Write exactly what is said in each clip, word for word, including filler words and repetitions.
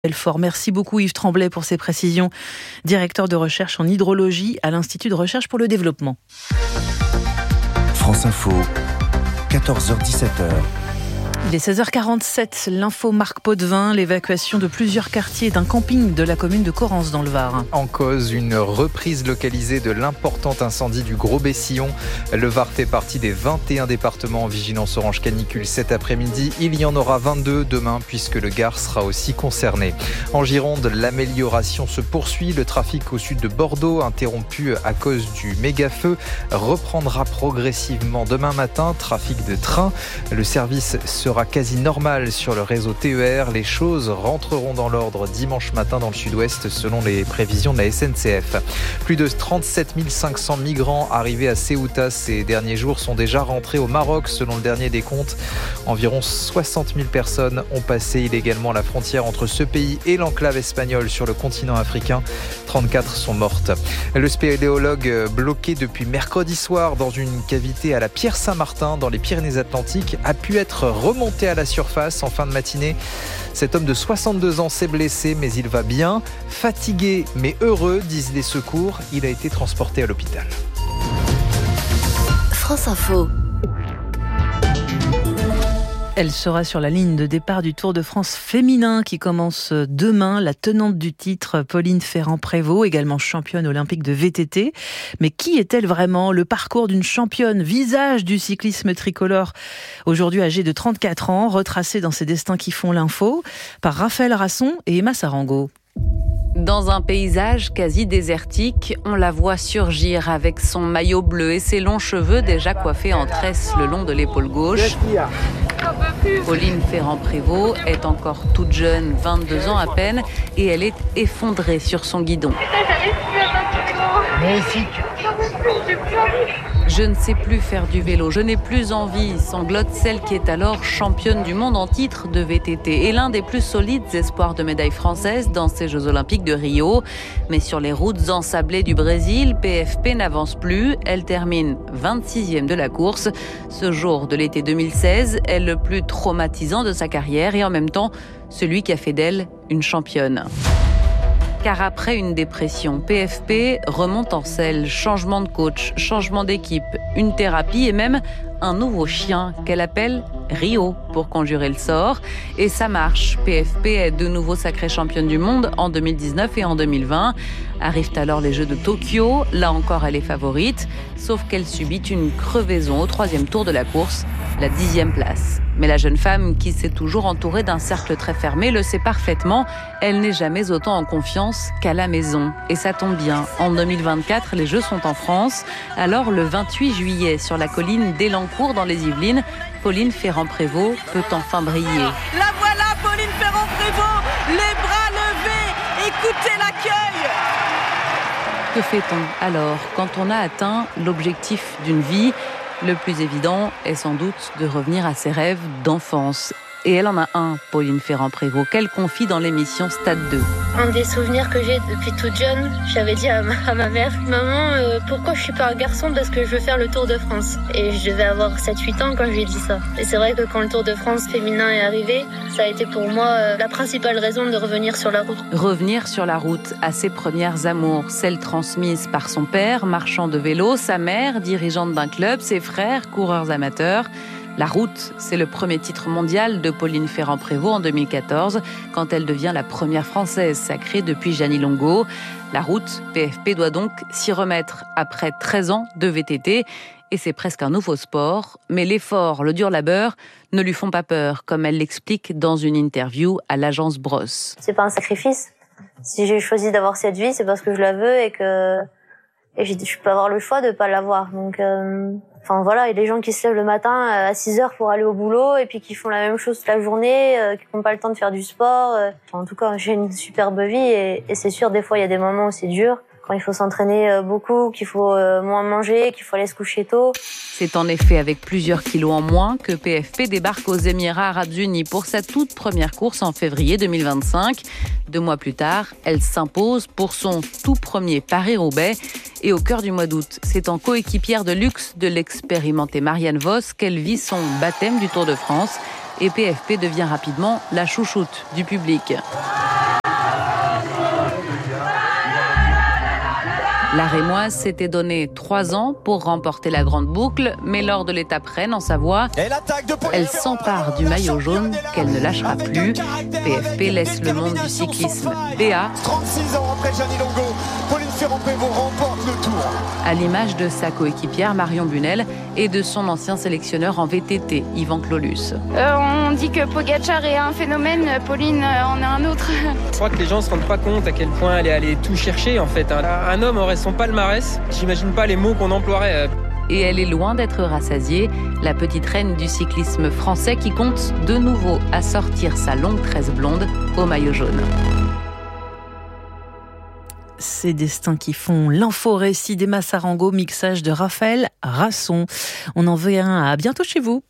Belfort. Merci beaucoup Yves Tremblay pour ces précisions, directeur de recherche en hydrologie à l'Institut de recherche pour le développement. France Info, quatorze heures dix-sept heures. Il est seize heures quarante-sept, l'info Marc Potvin, l'évacuation de plusieurs quartiers d'un camping de la commune de Correns dans le Var. En cause, une reprise localisée de l'important incendie du Gros Bessillon. Le Var fait partie des vingt et un départements en vigilance orange canicule cet après-midi. Il y en aura vingt-deux demain puisque le Gard sera aussi concerné. En Gironde, l'amélioration se poursuit. Le trafic au sud de Bordeaux, interrompu à cause du méga-feu, reprendra progressivement demain matin. Trafic de train. Le service sera sera quasi normal sur le réseau T E R. Les choses rentreront dans l'ordre dimanche matin dans le sud-ouest selon les prévisions de la S N C F. Plus de trente-sept mille cinq cents migrants arrivés à Ceuta ces derniers jours sont déjà rentrés au Maroc selon le dernier décompte. Environ soixante mille personnes ont passé illégalement la frontière entre ce pays et l'enclave espagnole sur le continent africain. trente-quatre sont mortes. Le spéléologue bloqué depuis mercredi soir dans une cavité à la Pierre Saint-Martin dans les Pyrénées-Atlantiques a pu être remonté à la surface en fin de matinée. Cet homme de soixante-deux ans s'est blessé, mais il va bien. Fatigué, mais heureux, disent les secours. Il a été transporté à l'hôpital. France Info. Elle sera sur la ligne de départ du Tour de France féminin qui commence demain. La tenante du titre, Pauline Ferrand-Prévot, également championne olympique de V T T. Mais qui est-elle vraiment ? Le parcours d'une championne, visage du cyclisme tricolore, aujourd'hui âgée de trente-quatre ans, retracé dans ses destins qui font l'info, par Raphaël Rasson et Emma Sarango. Dans un paysage quasi désertique, on la voit surgir avec son maillot bleu et ses longs cheveux déjà coiffés en tresse le long de l'épaule gauche. Pauline Ferrand-Prévôt est encore toute jeune, vingt-deux ans à peine, et elle est effondrée sur son guidon. Je ne sais plus faire du vélo, je n'ai plus envie, sanglote celle qui est alors championne du monde en titre de V T T et l'un des plus solides espoirs de médaille française dans ces Jeux Olympiques de Rio. Mais sur les routes ensablées du Brésil, P F P n'avance plus, elle termine vingt-sixième de la course. Ce jour de l'été deux mille seize est le plus traumatisant de sa carrière et en même temps celui qui a fait d'elle une championne. Car après une dépression, P F P remonte en selle, changement de coach, changement d'équipe, une thérapie et même un nouveau chien qu'elle appelle Rio pour conjurer le sort. Et ça marche. P F P est de nouveau sacrée championne du monde en deux mille dix-neuf et en deux mille vingt. Arrivent alors les Jeux de Tokyo. Là encore, elle est favorite. Sauf qu'elle subit une crevaison au troisième tour de la course, la dixième place. Mais la jeune femme, qui s'est toujours entourée d'un cercle très fermé, le sait parfaitement. Elle n'est jamais autant en confiance qu'à la maison. Et ça tombe bien. En deux mille vingt-quatre, les Jeux sont en France. Alors, le vingt-huit juillet, sur la colline d'Elancourt, dans les Yvelines, Pauline Ferrand-Prévôt peut enfin briller. La voilà, Pauline Ferrand-Prévôt, les bras levés, écoutez l'accueil. Que fait-on alors quand on a atteint l'objectif d'une vie ? Le plus évident est sans doute de revenir à ses rêves d'enfance. Et elle en a un, Pauline Ferrand-Prévôt, qu'elle confie dans l'émission Stade deux. Un des souvenirs que j'ai depuis toute jeune, j'avais dit à ma, à ma mère, « Maman, euh, pourquoi je suis pas un garçon ? Parce que je veux faire le Tour de France. » Et je devais avoir sept huit ans quand je lui ai dit ça. Et c'est vrai que quand le Tour de France féminin est arrivé, ça a été pour moi euh, la principale raison de revenir sur la route. Revenir sur la route à ses premières amours, celles transmises par son père, marchand de vélo, sa mère, dirigeante d'un club, ses frères, coureurs amateurs. La route, c'est le premier titre mondial de Pauline Ferrand-Prévôt en deux mille quatorze, quand elle devient la première française sacrée depuis Gianni Longo. La route, P F P doit donc s'y remettre après treize ans de V T T. Et c'est presque un nouveau sport. Mais l'effort, le dur labeur, ne lui font pas peur, comme elle l'explique dans une interview à l'agence Brosse. C'est pas un sacrifice. Si j'ai choisi d'avoir cette vie, c'est parce que je la veux et que et je peux avoir le choix de pas l'avoir. Donc... Euh... Enfin voilà, il y a des gens qui se lèvent le matin à six heures pour aller au boulot et puis qui font la même chose toute la journée, euh, qui n'ont pas le temps de faire du sport. Euh. Enfin, en tout cas, j'ai une superbe vie et, et c'est sûr, des fois, il y a des moments où c'est dur, quand il faut s'entraîner beaucoup, qu'il faut euh, moins manger, qu'il faut aller se coucher tôt. C'est en effet avec plusieurs kilos en moins que P F P débarque aux Émirats Arabes Unis pour sa toute première course en février deux mille vingt-cinq. Deux mois plus tard, elle s'impose pour son tout premier Paris-Roubaix. Et au cœur du mois d'août, c'est en coéquipière de luxe de l'expérimentée Marianne Vos qu'elle vit son baptême du Tour de France. Et P F P devient rapidement la chouchoute du public. La Rémoise s'était donné trois ans pour remporter la grande boucle, mais lors de l'étape Rennes en Savoie, elle s'empare du maillot jaune qu'elle ne lâchera plus. P F P laisse le monde du cyclisme béat. trente-six ans après Gianni Longo, Pauline Ferrand-Prévot remporte le Tour. À l'image de sa coéquipière Marion Bunel et de son ancien sélectionneur en V T T, Yvan Clolus. Euh, on dit que Pogacar est un phénomène, Pauline en est un autre. Je crois que les gens ne se rendent pas compte à quel point elle est allée tout chercher en fait. Un homme aurait son palmarès, j'imagine pas les mots qu'on emploierait. Et elle est loin d'être rassasiée, la petite reine du cyclisme français qui compte de nouveau assortir sa longue tresse blonde au maillot jaune. Ces destins qui font l'info-récit d'Emma Sarango, mixage de Raphaël Rasson. On en veut un à bientôt chez vous.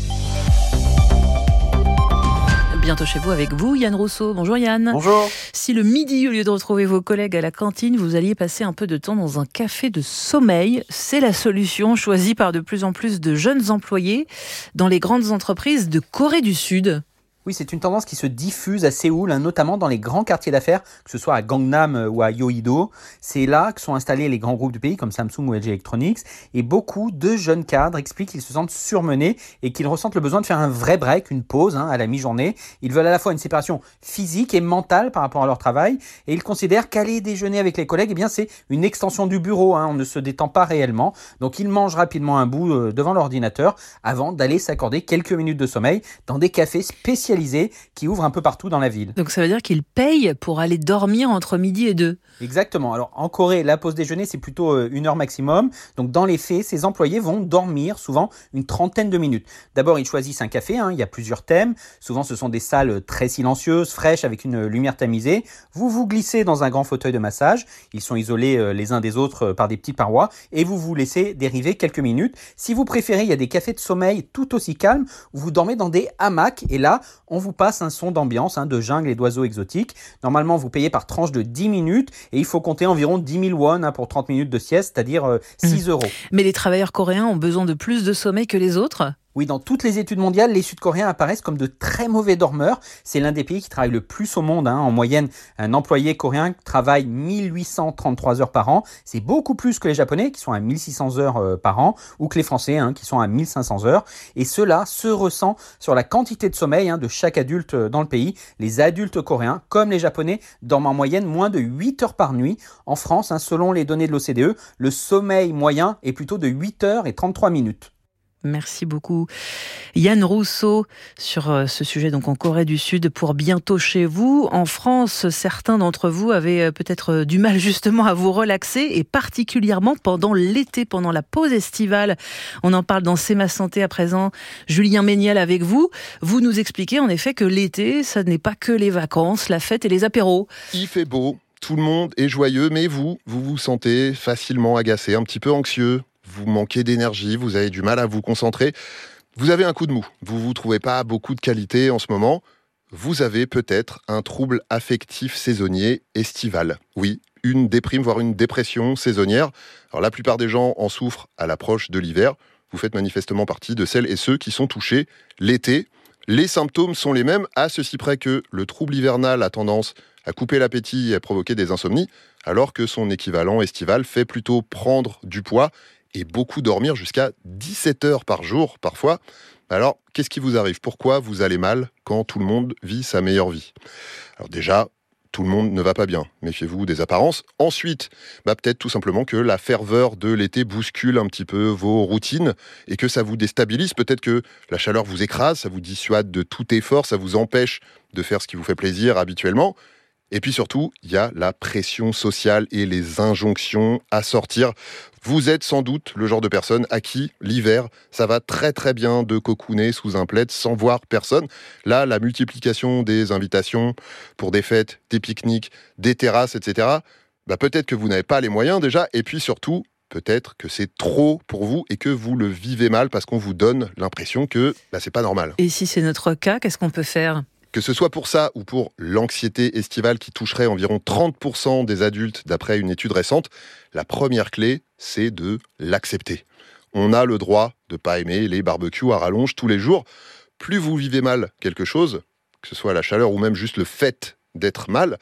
Bientôt chez vous avec vous, Yann Rousseau. Bonjour Yann. Bonjour. Si le midi, au lieu de retrouver vos collègues à la cantine, vous alliez passer un peu de temps dans un café de sommeil, c'est la solution choisie par de plus en plus de jeunes employés dans les grandes entreprises de Corée du Sud. Oui, c'est une tendance qui se diffuse à Séoul, hein, notamment dans les grands quartiers d'affaires, que ce soit à Gangnam ou à Yeouido. C'est là que sont installés les grands groupes du pays, comme Samsung ou L G Electronics. Et beaucoup de jeunes cadres expliquent qu'ils se sentent surmenés et qu'ils ressentent le besoin de faire un vrai break, une pause hein, à la mi-journée. Ils veulent à la fois une séparation physique et mentale par rapport à leur travail. Et ils considèrent qu'aller déjeuner avec les collègues, eh bien, c'est une extension du bureau. Hein, on ne se détend pas réellement. Donc, ils mangent rapidement un bout euh, devant l'ordinateur avant d'aller s'accorder quelques minutes de sommeil dans des cafés spécialisés qui ouvrent un peu partout dans la ville. Donc ça veut dire qu'ils payent pour aller dormir entre midi et deux. Exactement. Alors en Corée, la pause déjeuner, c'est plutôt une heure maximum. Donc dans les faits, ces employés vont dormir souvent une trentaine de minutes. D'abord, ils choisissent un café. Hein, il y a plusieurs thèmes. Souvent, ce sont des salles très silencieuses, fraîches, avec une lumière tamisée. Vous vous glissez dans un grand fauteuil de massage. Ils sont isolés les uns des autres par des petites parois. Et vous vous laissez dériver quelques minutes. Si vous préférez, il y a des cafés de sommeil tout aussi calmes où vous dormez dans des hamacs. Et là, on vous passe un son d'ambiance, hein, de jungle et d'oiseaux exotiques. Normalement, vous payez par tranche de dix minutes et il faut compter environ dix mille won hein, pour trente minutes de sieste, c'est-à-dire euh, six euros. Mais les travailleurs coréens ont besoin de plus de sommeil que les autres ? Oui, dans toutes les études mondiales, les Sud-Coréens apparaissent comme de très mauvais dormeurs. C'est l'un des pays qui travaille le plus au monde. Hein. En moyenne, un employé coréen travaille mille huit cent trente-trois heures par an. C'est beaucoup plus que les Japonais, qui sont à mille six cents heures euh, par an, ou que les Français, hein, qui sont à mille cinq cents heures. Et cela se ressent sur la quantité de sommeil hein, de chaque adulte dans le pays. Les adultes coréens, comme les Japonais, dorment en moyenne moins de huit heures par nuit. En France, hein, selon les données de l'O C D E, le sommeil moyen est plutôt de huit heures et trente-trois minutes. Merci beaucoup Yann Rousseau sur ce sujet donc en Corée du Sud pour bientôt chez vous. En France, certains d'entre vous avaient peut-être du mal justement à vous relaxer et particulièrement pendant l'été, pendant la pause estivale. On en parle dans C'est ma santé à présent. Julien Méniel avec vous. Vous nous expliquez en effet que l'été, ça n'est pas que les vacances, la fête et les apéros. Il fait beau, tout le monde est joyeux, mais vous, vous vous sentez facilement agacé, un petit peu anxieux. Vous manquez d'énergie, vous avez du mal à vous concentrer, vous avez un coup de mou, vous ne vous trouvez pas beaucoup de qualité en ce moment, vous avez peut-être un trouble affectif saisonnier estival. Oui, une déprime, voire une dépression saisonnière. Alors la plupart des gens en souffrent à l'approche de l'hiver. Vous faites manifestement partie de celles et ceux qui sont touchés l'été. Les symptômes sont les mêmes, à ceci près que le trouble hivernal a tendance à couper l'appétit et à provoquer des insomnies, alors que son équivalent estival fait plutôt prendre du poids et beaucoup dormir jusqu'à dix-sept heures par jour parfois. Alors, qu'est-ce qui vous arrive ? Pourquoi vous allez mal quand tout le monde vit sa meilleure vie ? Alors déjà, tout le monde ne va pas bien. Méfiez-vous des apparences. Ensuite, bah peut-être tout simplement que la ferveur de l'été bouscule un petit peu vos routines et que ça vous déstabilise. Peut-être que la chaleur vous écrase, ça vous dissuade de tout effort, ça vous empêche de faire ce qui vous fait plaisir habituellement. Et puis surtout, il y a la pression sociale et les injonctions à sortir. Vous êtes sans doute le genre de personne à qui, l'hiver, ça va très très bien de cocooner sous un plaid sans voir personne. Là, la multiplication des invitations pour des fêtes, des pique-niques, des terrasses, et cetera, bah peut-être que vous n'avez pas les moyens déjà, et puis surtout, peut-être que c'est trop pour vous et que vous le vivez mal parce qu'on vous donne l'impression que bah, c'est pas normal. Et si c'est notre cas, qu'est-ce qu'on peut faire ? Que ce soit pour ça ou pour l'anxiété estivale qui toucherait environ trente pour cent des adultes d'après une étude récente, la première clé, c'est de l'accepter. On a le droit de ne pas aimer les barbecues à rallonge tous les jours. Plus vous vivez mal quelque chose, que ce soit la chaleur ou même juste le fait d'être mal,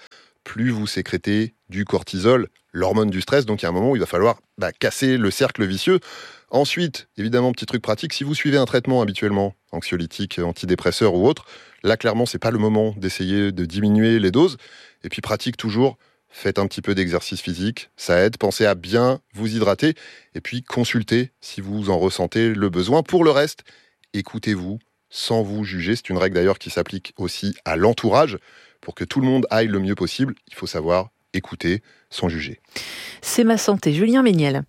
plus vous sécrétez du cortisol, l'hormone du stress. Donc il y a un moment où il va falloir bah, casser le cercle vicieux. Ensuite, évidemment, petit truc pratique, si vous suivez un traitement habituellement, anxiolytique, antidépresseur ou autre, là, clairement, c'est pas le moment d'essayer de diminuer les doses. Et puis, pratique toujours, faites un petit peu d'exercice physique, ça aide. Pensez à bien vous hydrater et puis consultez si vous en ressentez le besoin. Pour le reste, écoutez-vous sans vous juger. C'est une règle d'ailleurs qui s'applique aussi à l'entourage. Pour que tout le monde aille le mieux possible, il faut savoir écouter sans juger. C'est ma santé. Julien Méniel.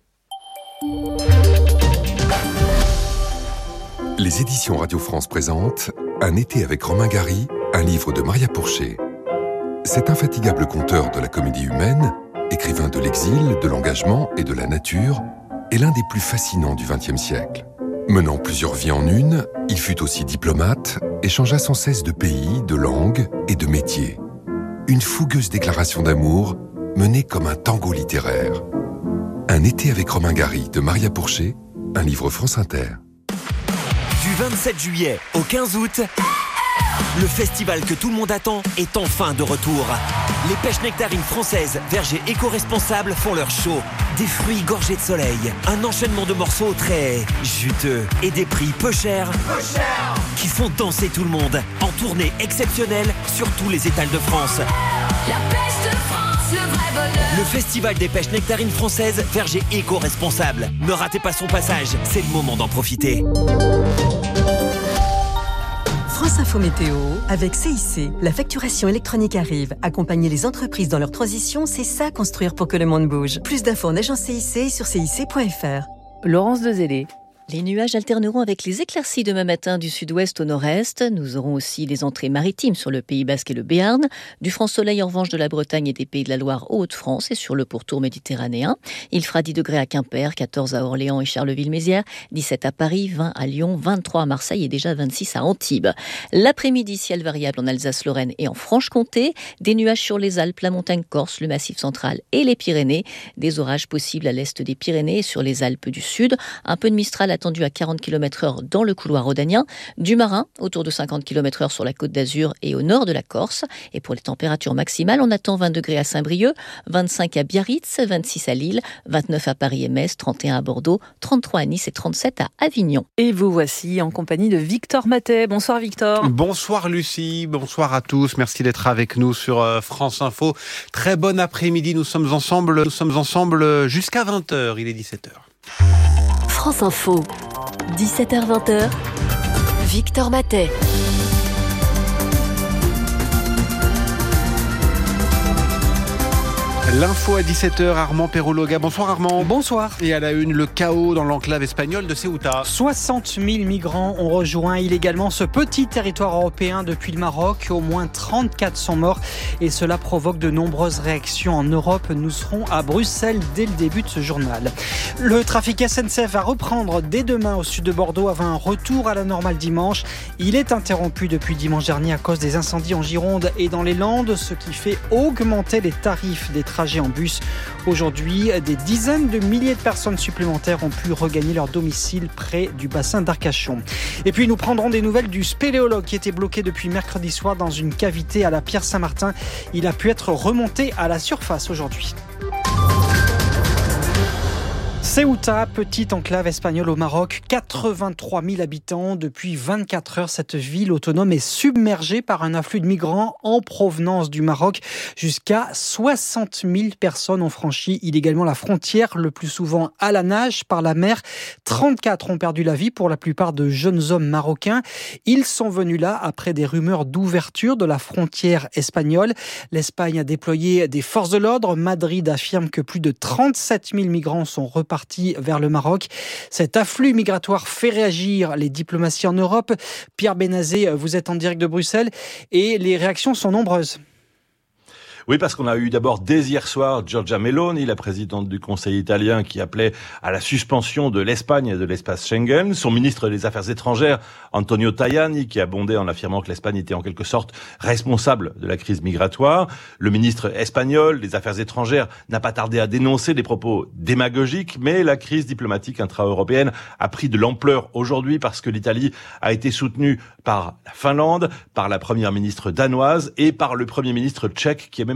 Les éditions Radio France présentent Un été avec Romain Gary, un livre de Maria Pourchet. Cet infatigable conteur de la comédie humaine, écrivain de l'exil, de l'engagement et de la nature, est l'un des plus fascinants du vingtième siècle. Menant plusieurs vies en une, il fut aussi diplomate et changea sans cesse de pays, de langue et de métier. Une fougueuse déclaration d'amour menée comme un tango littéraire. Un été avec Romain Gary de Maria Pourchet, un livre France Inter. Du vingt-sept juillet au quinze août, le festival que tout le monde attend est enfin de retour. Les pêches nectarines françaises, vergers éco-responsables font leur show. Des fruits gorgés de soleil, un enchaînement de morceaux très juteux et des prix peu chers, peu chers qui font danser tout le monde. En tournée exceptionnelle sur tous les étals de France. La pêche de France, le vrai bonheur. Le festival des pêches nectarines françaises, vergers éco-responsables. Ne ratez pas son passage, c'est le moment d'en profiter. France Info Météo, avec C I C, la facturation électronique arrive. Accompagner les entreprises dans leur transition, c'est ça construire pour que le monde bouge. Plus d'infos en agence C I C et sur C I C point F R. Laurence Dezellé. Les nuages alterneront avec les éclaircies demain matin du sud-ouest au nord-est. Nous aurons aussi les entrées maritimes sur le Pays Basque et le Béarn. Du franc soleil en revanche de la Bretagne et des Pays de la Loire aux Hauts-de-France et sur le pourtour méditerranéen. Il fera dix degrés à Quimper, quatorze à Orléans et Charleville-Mézières, dix-sept à Paris, vingt à Lyon, vingt-trois à Marseille et déjà vingt-six à Antibes. L'après-midi, ciel variable en Alsace-Lorraine et en Franche-Comté. Des nuages sur les Alpes, la montagne corse, le massif central et les Pyrénées. Des orages possibles à l'est des Pyrénées et sur les Alpes du Sud. Un peu de Mistral attendu à quarante kilomètres heure dans le couloir rhodanien, du marin autour de cinquante kilomètres heure sur la Côte d'Azur et au nord de la Corse. Et pour les températures maximales, on attend vingt degrés à Saint-Brieuc, vingt-cinq à Biarritz, vingt-six à Lille, vingt-neuf à Paris et Metz, trente et un à Bordeaux, trente-trois à Nice et trente-sept à Avignon. Et vous voici en compagnie de Victor Matet. Bonsoir Victor. Bonsoir Lucie, bonsoir à tous. Merci d'être avec nous sur France Info. Très bon après-midi, nous sommes ensemble, nous sommes ensemble jusqu'à vingt heures, il est dix-sept heures. France Info, dix-sept heures vingt, Victor Matet. L'info à dix-sept heures, Armand Perrologa. Bonsoir Armand. Bonsoir. Et à la une, le chaos dans l'enclave espagnole de Ceuta. soixante mille migrants ont rejoint illégalement ce petit territoire européen depuis le Maroc. Au moins trente-quatre sont morts et cela provoque de nombreuses réactions en Europe. Nous serons à Bruxelles dès le début de ce journal. Le trafic S N C F va reprendre dès demain au sud de Bordeaux avant un retour à la normale dimanche. Il est interrompu depuis dimanche dernier à cause des incendies en Gironde et dans les Landes, ce qui fait augmenter les tarifs des trajets en bus. Aujourd'hui, des dizaines de milliers de personnes supplémentaires ont pu regagner leur domicile près du bassin d'Arcachon. Et puis nous prendrons des nouvelles du spéléologue qui était bloqué depuis mercredi soir dans une cavité à la Pierre Saint-Martin. Il a pu être remonté à la surface aujourd'hui. Ceuta, petite enclave espagnole au Maroc, quatre-vingt-trois mille habitants. Depuis vingt-quatre heures, cette ville autonome est submergée par un afflux de migrants en provenance du Maroc. Jusqu'à soixante mille personnes ont franchi illégalement la frontière, le plus souvent à la nage, par la mer. trente-quatre ont perdu la vie, pour la plupart de jeunes hommes marocains. Ils sont venus là après des rumeurs d'ouverture de la frontière espagnole. L'Espagne a déployé des forces de l'ordre. Madrid affirme que plus de trente-sept mille migrants sont repartis vers le Maroc. Cet afflux migratoire fait réagir les diplomaties en Europe. Pierre Benazé, vous êtes en direct de Bruxelles et les réactions sont nombreuses. Oui, parce qu'on a eu d'abord dès hier soir Giorgia Meloni, la présidente du Conseil italien, qui appelait à la suspension de l'Espagne et de l'espace Schengen. Son ministre des Affaires étrangères, Antonio Tajani, qui abondait en affirmant que l'Espagne était en quelque sorte responsable de la crise migratoire. Le ministre espagnol des Affaires étrangères n'a pas tardé à dénoncer des propos démagogiques, mais la crise diplomatique intra-européenne a pris de l'ampleur aujourd'hui parce que l'Italie a été soutenue par la Finlande, par la première ministre danoise et par le premier ministre tchèque, qui est même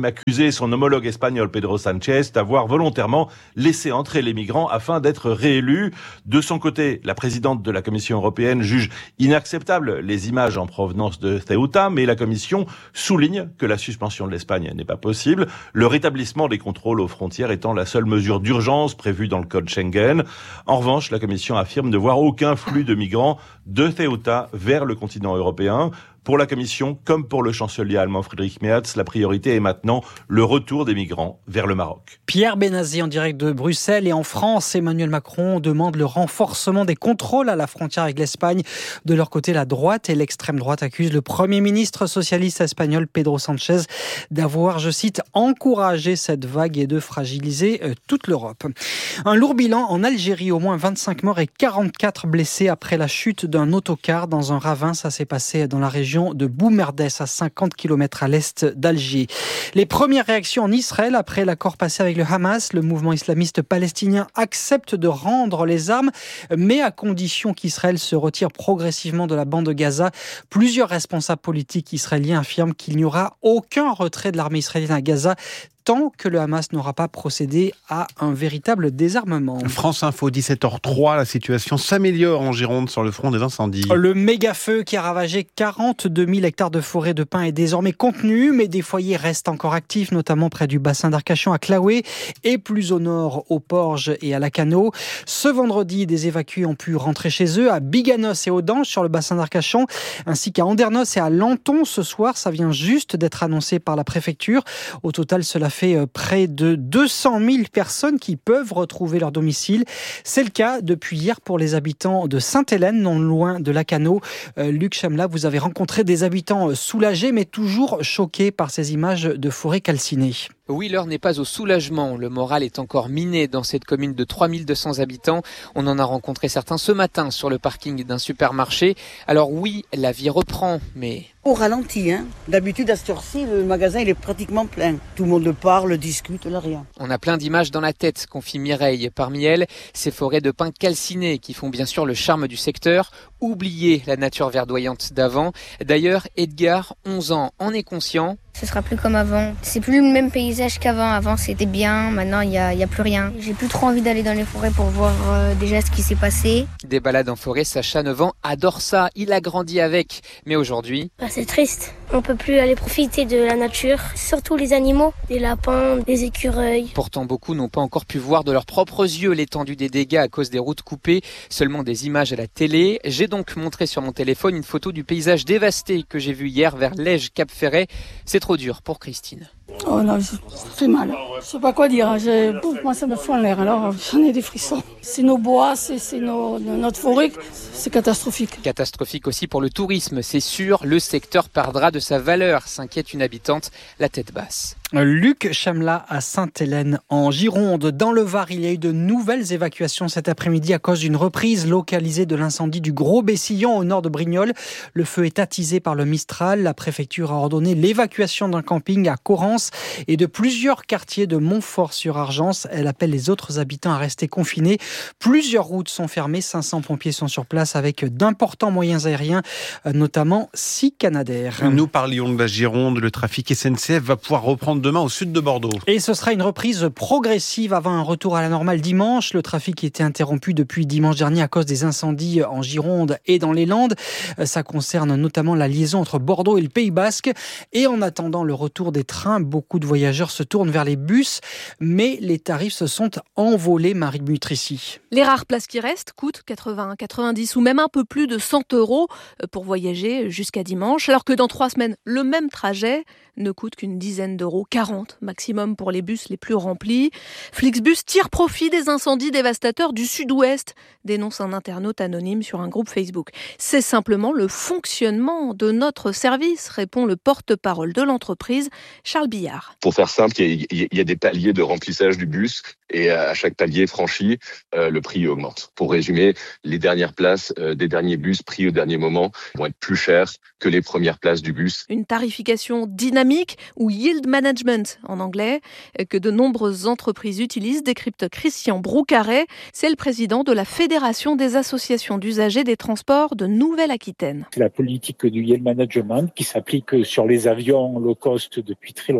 même accusé son homologue espagnol Pedro Sánchez d'avoir volontairement laissé entrer les migrants afin d'être réélu. De son côté, la présidente de la Commission européenne juge inacceptable les images en provenance de Ceuta, mais la Commission souligne que la suspension de l'Espagne n'est pas possible, le rétablissement des contrôles aux frontières étant la seule mesure d'urgence prévue dans le code Schengen. En revanche, la Commission affirme ne voir aucun flux de migrants de Ceuta vers le continent européen. Pour la Commission, comme pour le chancelier allemand Friedrich Merz, la priorité est maintenant le retour des migrants vers le Maroc. Pierre Benazzi en direct de Bruxelles. Et en France, Emmanuel Macron demande le renforcement des contrôles à la frontière avec l'Espagne. De leur côté, la droite et l'extrême droite accusent le Premier ministre socialiste espagnol Pedro Sánchez d'avoir, je cite, encouragé cette vague et de fragiliser toute l'Europe. Un lourd bilan en Algérie, au moins vingt-cinq morts et quarante-quatre blessés après la chute d'un autocar dans un ravin. Ça s'est passé dans la région de Boumerdès, à cinquante kilomètres à l'est d'Alger. Les premières réactions en Israël après l'accord passé avec le Hamas, le mouvement islamiste palestinien accepte de rendre les armes, mais à condition qu'Israël se retire progressivement de la bande de Gaza. Plusieurs responsables politiques israéliens affirment qu'il n'y aura aucun retrait de l'armée israélienne à Gaza tant que le Hamas n'aura pas procédé à un véritable désarmement. France Info, dix-sept heures trois, la situation s'améliore en Gironde sur le front des incendies. Le méga-feu qui a ravagé quarante-deux mille hectares de forêt de pins est désormais contenu, mais des foyers restent encore actifs, notamment près du bassin d'Arcachon à Claoué et plus au nord, au Porge et à Lacano. Ce vendredi, des évacués ont pu rentrer chez eux à Biganos et Audange sur le bassin d'Arcachon, ainsi qu'à Andernos et à Lanton ce soir. Ça vient juste d'être annoncé par la préfecture. Au total, cela fait près de deux cent mille personnes qui peuvent retrouver leur domicile. C'est le cas depuis hier pour les habitants de Sainte-Hélène, non loin de Lacano. Euh, Luc Chamla, vous avez rencontré des habitants soulagés, mais toujours choqués par ces images de forêt calcinées. Oui, l'heure n'est pas au soulagement. Le moral est encore miné dans cette commune de trois mille deux cents habitants. On en a rencontré certains ce matin sur le parking d'un supermarché. Alors oui, la vie reprend, mais... Au ralenti, hein. D'habitude, à cette heure-ci, le magasin il est pratiquement plein. Tout le monde parle, discute, là rien. On a plein d'images dans la tête, confie Mireille. Parmi elles, ces forêts de pins calcinés qui font bien sûr le charme du secteur. Oubliez la nature verdoyante d'avant. D'ailleurs, Edgar, onze ans, en est conscient. Ce sera plus comme avant. C'est plus le même paysage qu'avant. Avant, c'était bien. Maintenant, il y a, y a plus rien. J'ai plus trop envie d'aller dans les forêts pour voir euh, déjà ce qui s'est passé. Des balades en forêt, Sacha, neuf ans, adore ça. Il a grandi avec. Mais aujourd'hui... Bah, c'est triste. On peut plus aller profiter de la nature. Surtout les animaux. Des lapins, des écureuils. Pourtant, beaucoup n'ont pas encore pu voir de leurs propres yeux l'étendue des dégâts à cause des routes coupées. Seulement des images à la télé. J'ai donc montré sur mon téléphone une photo du paysage dévasté que j'ai vu hier vers Lège-Cap-Ferret. C'est trop dur pour Christine. Oh là, ça fait mal. Je sais pas quoi dire. J'ai... Moi, ça me fout en l'air. Alors, j'en ai des frissons. C'est nos bois, c'est, c'est nos, notre forêt. C'est catastrophique. Catastrophique aussi pour le tourisme. C'est sûr, le secteur perdra de sa valeur, s'inquiète une habitante, la tête basse. Luc Chamla à Sainte-Hélène en Gironde. Dans le Var, il y a eu de nouvelles évacuations cet après-midi à cause d'une reprise localisée de l'incendie du Gros Bessillon au nord de Brignoles. Le feu est attisé par le Mistral. La préfecture a ordonné l'évacuation d'un camping à Corrence et de plusieurs quartiers de Montfort-sur-Argence. Elle appelle les autres habitants à rester confinés. Plusieurs routes sont fermées. cinq cents pompiers sont sur place avec d'importants moyens aériens, notamment six Canadair. Nous parlions de la Gironde. Le trafic S N C F va pouvoir reprendre demain au sud de Bordeaux. Et ce sera une reprise progressive avant un retour à la normale dimanche. Le trafic était interrompu depuis dimanche dernier à cause des incendies en Gironde et dans les Landes. Ça concerne notamment la liaison entre Bordeaux et le Pays Basque. Et en attendant le retour des trains, beaucoup de voyageurs se tournent vers les bus. Mais les tarifs se sont envolés, Marie Mutrici. Les rares places qui restent coûtent quatre-vingts, quatre-vingt-dix ou même un peu plus de cent euros pour voyager jusqu'à dimanche. Alors que dans trois semaines, le même trajet ne coûte qu'une dizaine d'euros, quarante maximum pour les bus les plus remplis. Flixbus tire profit des incendies dévastateurs du sud-ouest, dénonce un internaute anonyme sur un groupe Facebook. C'est simplement le fonctionnement de notre service, répond le porte-parole de l'entreprise, Charles Billard. Pour faire simple, il y, y a des paliers de remplissage du bus et à chaque palier franchi, euh, le prix augmente. Pour résumer, les dernières places euh, des derniers bus pris au dernier moment vont être plus chères que les premières places du bus. Une tarification dynamique ou yield management en anglais que de nombreuses entreprises utilisent, décrypte Christian Broucaret. C'est le président de la Fédération des associations d'usagers des transports de Nouvelle-Aquitaine. C'est la politique du yield management qui s'applique sur les avions low cost depuis très longtemps.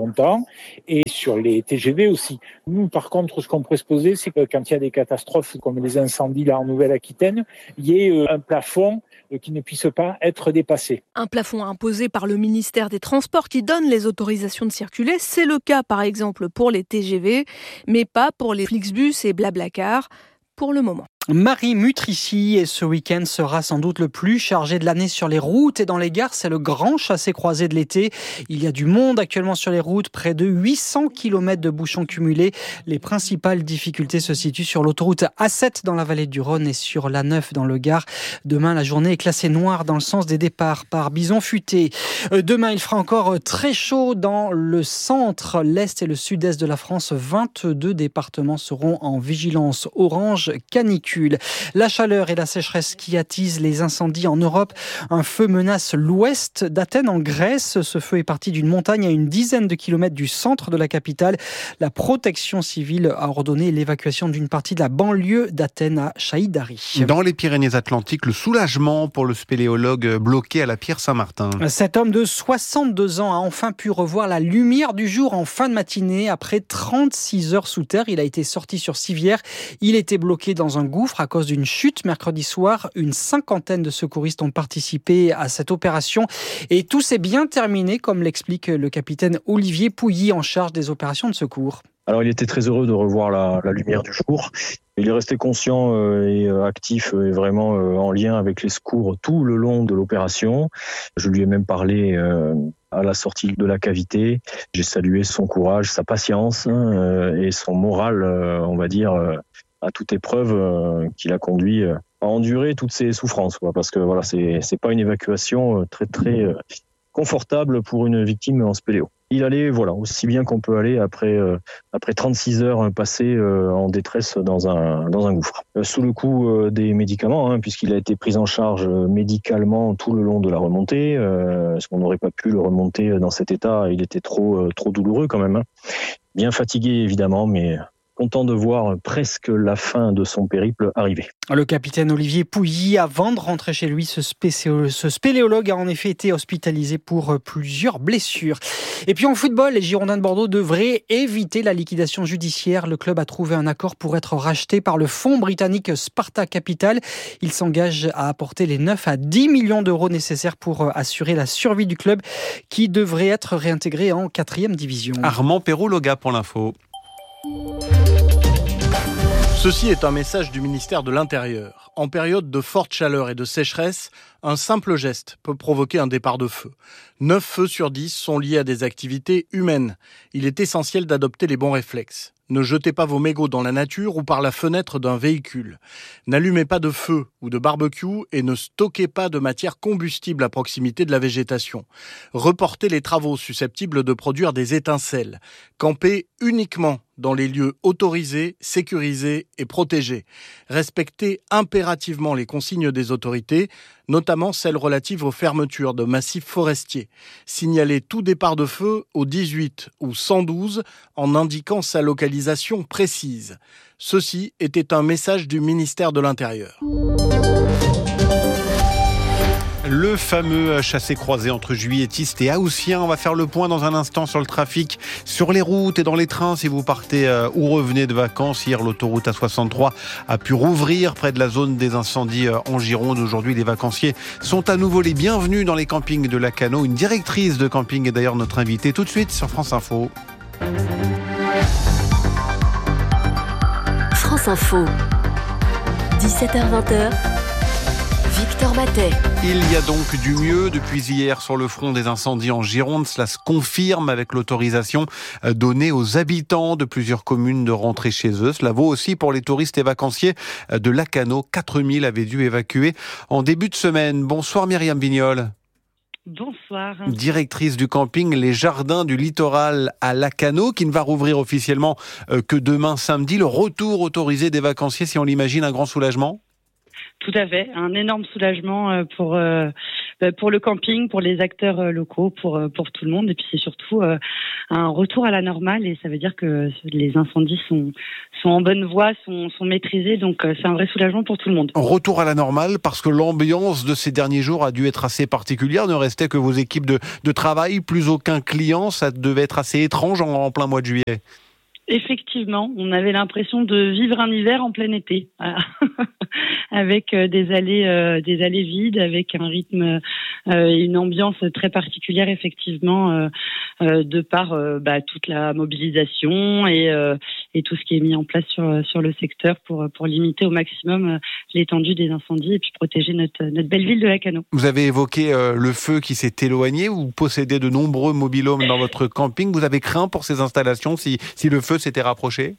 longtemps, et sur les T G V aussi. Nous, par contre, ce qu'on pourrait se poser, c'est que quand il y a des catastrophes comme les incendies là en Nouvelle-Aquitaine, il y ait un plafond qui ne puisse pas être dépassé. Un plafond imposé par le ministère des Transports qui donne les autorisations de circuler. C'est le cas, par exemple, pour les T G V, mais pas pour les Flixbus et Blablacar, pour le moment. Marie Mutrici, et ce week-end sera sans doute le plus chargé de l'année sur les routes et dans les gares. C'est le grand chassé-croisé de l'été. Il y a du monde actuellement sur les routes, près de huit cents kilomètres de bouchons cumulés. Les principales difficultés se situent sur l'autoroute A sept dans la vallée du Rhône et sur l'A neuf dans le Gard. Demain, la journée est classée noire dans le sens des départs par bison futé. Demain, il fera encore très chaud dans le centre, l'est et le sud-est de la France. vingt-deux départements seront en vigilance orange canicule. La chaleur et la sécheresse qui attisent les incendies en Europe. Un feu menace l'ouest d'Athènes en Grèce. Ce feu est parti d'une montagne à une dizaine de kilomètres du centre de la capitale. La protection civile a ordonné l'évacuation d'une partie de la banlieue d'Athènes à Chaïdari. Dans les Pyrénées-Atlantiques, le soulagement pour le spéléologue bloqué à la Pierre Saint-Martin. Cet homme de soixante-deux ans a enfin pu revoir la lumière du jour en fin de matinée. Après trente-six heures sous terre, il a été sorti sur civière. Il était bloqué dans un gouffre à cause d'une chute mercredi soir. Une cinquantaine de secouristes ont participé à cette opération et tout s'est bien terminé, comme l'explique le capitaine Olivier Pouilly en charge des opérations de secours. Alors il était très heureux de revoir la, la lumière du jour. Il est resté conscient euh, et euh, actif et vraiment euh, en lien avec les secours tout le long de l'opération. Je lui ai même parlé euh, à la sortie de la cavité. J'ai salué son courage, sa patience euh, et son moral, euh, on va dire, euh, à toute épreuve euh, qui l'a conduit euh, à endurer toutes ces souffrances, quoi, parce que voilà, c'est c'est pas une évacuation euh, très très euh, confortable pour une victime en spéléo. Il allait voilà aussi bien qu'on peut aller après euh, après trente-six heures passées euh, en détresse dans un dans un gouffre, euh, sous le coup euh, des médicaments, hein, puisqu'il a été pris en charge médicalement tout le long de la remontée. Euh, parce qu'on n'aurait pas pu le remonter dans cet état, il était trop euh, trop douloureux quand même. Hein. Bien fatigué évidemment, mais content de voir presque la fin de son périple arriver. Le capitaine Olivier Pouilly, avant de rentrer chez lui, ce, spécé- ce spéléologue a en effet été hospitalisé pour plusieurs blessures. Et puis en football, les Girondins de Bordeaux devraient éviter la liquidation judiciaire. Le club a trouvé un accord pour être racheté par le fonds britannique Sparta Capital. Il s'engage à apporter les neuf à dix millions d'euros nécessaires pour assurer la survie du club qui devrait être réintégré en quatrième division. Armand Perrault-Loga pour l'info. Ceci est un message du ministère de l'Intérieur. En période de forte chaleur et de sécheresse, un simple geste peut provoquer un départ de feu. neuf feux sur dix sont liés à des activités humaines. Il est essentiel d'adopter les bons réflexes. Ne jetez pas vos mégots dans la nature ou par la fenêtre d'un véhicule. N'allumez pas de feu ou de barbecue et ne stockez pas de matière combustible à proximité de la végétation. Reportez les travaux susceptibles de produire des étincelles. Campez uniquement dans les lieux autorisés, sécurisés et protégés. Respectez impérativement les consignes des autorités, notamment celles relatives aux fermetures de massifs forestiers. Signalez tout départ de feu au dix-huit ou cent douze en indiquant sa localisation précise. Ceci était un message du ministère de l'Intérieur. Le fameux chassé-croisé entre juilletistes et haussiens. On va faire le point dans un instant sur le trafic, sur les routes et dans les trains si vous partez euh, ou revenez de vacances. Hier, l'autoroute A soixante-trois a pu rouvrir près de la zone des incendies euh, en Gironde. Aujourd'hui, les vacanciers sont à nouveau les bienvenus dans les campings de Lacanau. Une directrice de camping est d'ailleurs notre invitée tout de suite sur France Info. France Info, dix-sept heures vingt. Victor Matet. Il y a donc du mieux depuis hier sur le front des incendies en Gironde. Cela se confirme avec l'autorisation donnée aux habitants de plusieurs communes de rentrer chez eux. Cela vaut aussi pour les touristes et vacanciers de Lacanau. quatre mille avaient dû évacuer en début de semaine. Bonsoir Myriam Vignol. Bonsoir. Directrice du camping Les Jardins du Littoral à Lacanau, qui ne va rouvrir officiellement que demain samedi. Le retour autorisé des vacanciers, si on l'imagine, un grand soulagement ? Tout à fait, un énorme soulagement pour euh, pour le camping, pour les acteurs locaux, pour pour tout le monde. Et puis c'est surtout euh, un retour à la normale, et ça veut dire que les incendies sont sont en bonne voie, sont sont maîtrisés. Donc euh, c'est un vrai soulagement pour tout le monde. Retour à la normale parce que l'ambiance de ces derniers jours a dû être assez particulière. Ne restait que vos équipes de de travail, plus aucun client. Ça devait être assez étrange en, en plein mois de juillet. Effectivement, on avait l'impression de vivre un hiver en plein été, avec des allées, euh, des allées vides, avec un rythme euh, et une ambiance très particulière, effectivement, euh, euh, de par euh, bah, toute la mobilisation et, euh, et tout ce qui est mis en place sur sur le secteur pour pour limiter au maximum l'étendue des incendies et puis protéger notre notre belle ville de Lacanau. Vous avez évoqué euh, le feu qui s'est éloigné. Vous possédez de nombreux mobil-homes dans votre camping. Vous avez craint pour ces installations si si le feu s'était rapproché?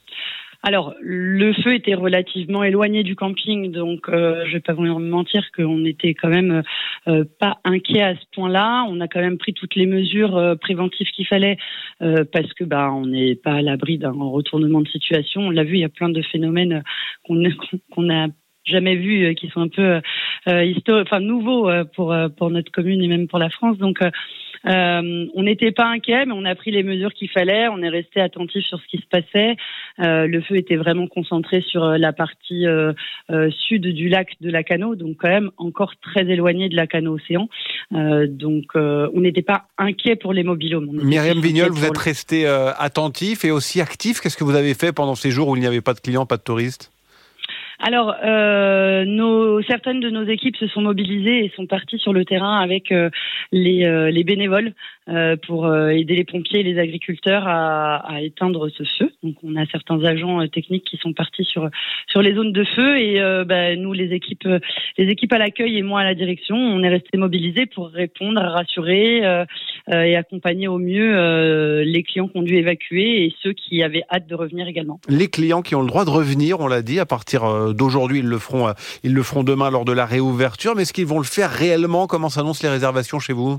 Alors, le feu était relativement éloigné du camping, donc euh, je vais pas vous mentir qu'on n'était quand même euh, pas inquiet à ce point-là. On a quand même pris toutes les mesures euh, préventives qu'il fallait euh, parce que bah on n'est pas à l'abri d'un retournement de situation. On l'a vu, il y a plein de phénomènes qu'on qu'on a jamais vus, qui sont un peu euh, historiques, enfin nouveaux pour pour notre commune et même pour la France. Donc euh, Euh, on n'était pas inquiet, mais on a pris les mesures qu'il fallait. On est resté attentif sur ce qui se passait. Euh, le feu était vraiment concentré sur la partie euh, euh, sud du lac de Lacanau, donc quand même encore très éloigné de Lacanau-Océan. Euh, donc euh, on n'était pas inquiet pour les mobil-homes. Myriam Vignol, vous êtes resté euh, attentif et aussi actif. Qu'est-ce que vous avez fait pendant ces jours où il n'y avait pas de clients, pas de touristes ? Alors, euh, nos, certaines de nos équipes se sont mobilisées et sont parties sur le terrain avec euh, les, euh, les bénévoles euh, pour euh, aider les pompiers et les agriculteurs à, à éteindre ce feu. Donc, on a certains agents euh, techniques qui sont partis sur sur les zones de feu et euh, bah, nous, les équipes, les équipes à l'accueil et moi à la direction, on est restés mobilisés pour répondre, rassurer euh, euh, et accompagner au mieux euh, les clients qui ont dû évacuer et ceux qui avaient hâte de revenir également. Les clients qui ont le droit de revenir, on l'a dit, à partir euh, d'aujourd'hui, ils le feront, ils le feront demain lors de la réouverture. Mais est-ce qu'ils vont le faire réellement? Comment s'annoncent les réservations chez vous?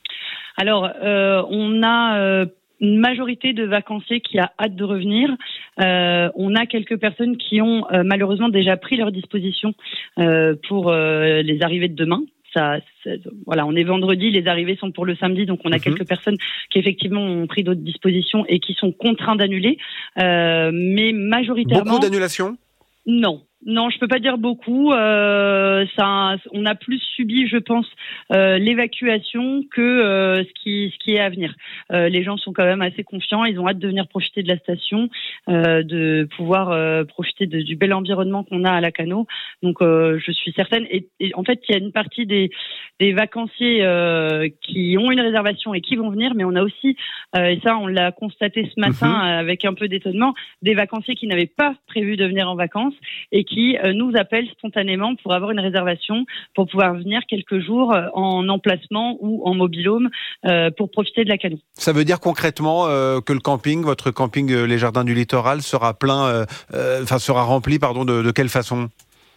Alors, euh, on a euh, une majorité de vacanciers qui a hâte de revenir. Euh, on a quelques personnes qui ont euh, malheureusement déjà pris leur disposition euh, pour euh, les arrivées de demain. Ça, voilà, on est vendredi, les arrivées sont pour le samedi, donc on a mmh. quelques personnes qui effectivement ont pris d'autres dispositions et qui sont contraints d'annuler. Euh, mais majoritairement... Beaucoup d'annulations ? Non. Non, je peux pas dire beaucoup. Euh, ça, on a plus subi, je pense, euh, l'évacuation que euh, ce qui, ce qui est à venir. Euh, les gens sont quand même assez confiants. Ils ont hâte de venir profiter de la station, euh, de pouvoir euh, profiter de, du bel environnement qu'on a à Lacanau. Donc, euh, je suis certaine. Et, et en fait, il y a une partie des, des vacanciers euh, qui ont une réservation et qui vont venir, mais on a aussi, euh, et ça, on l'a constaté ce matin mmh. avec un peu d'étonnement, des vacanciers qui n'avaient pas prévu de venir en vacances et qui euh, nous appellent spontanément pour avoir une réservation, pour pouvoir venir quelques jours euh, en emplacement ou en mobil-home euh, pour profiter de Lacanau. Ça veut dire concrètement euh, que le camping, votre camping euh, Les Jardins du Littoral, sera plein, euh, euh, enfin sera rempli, pardon, de, de quelle façon ?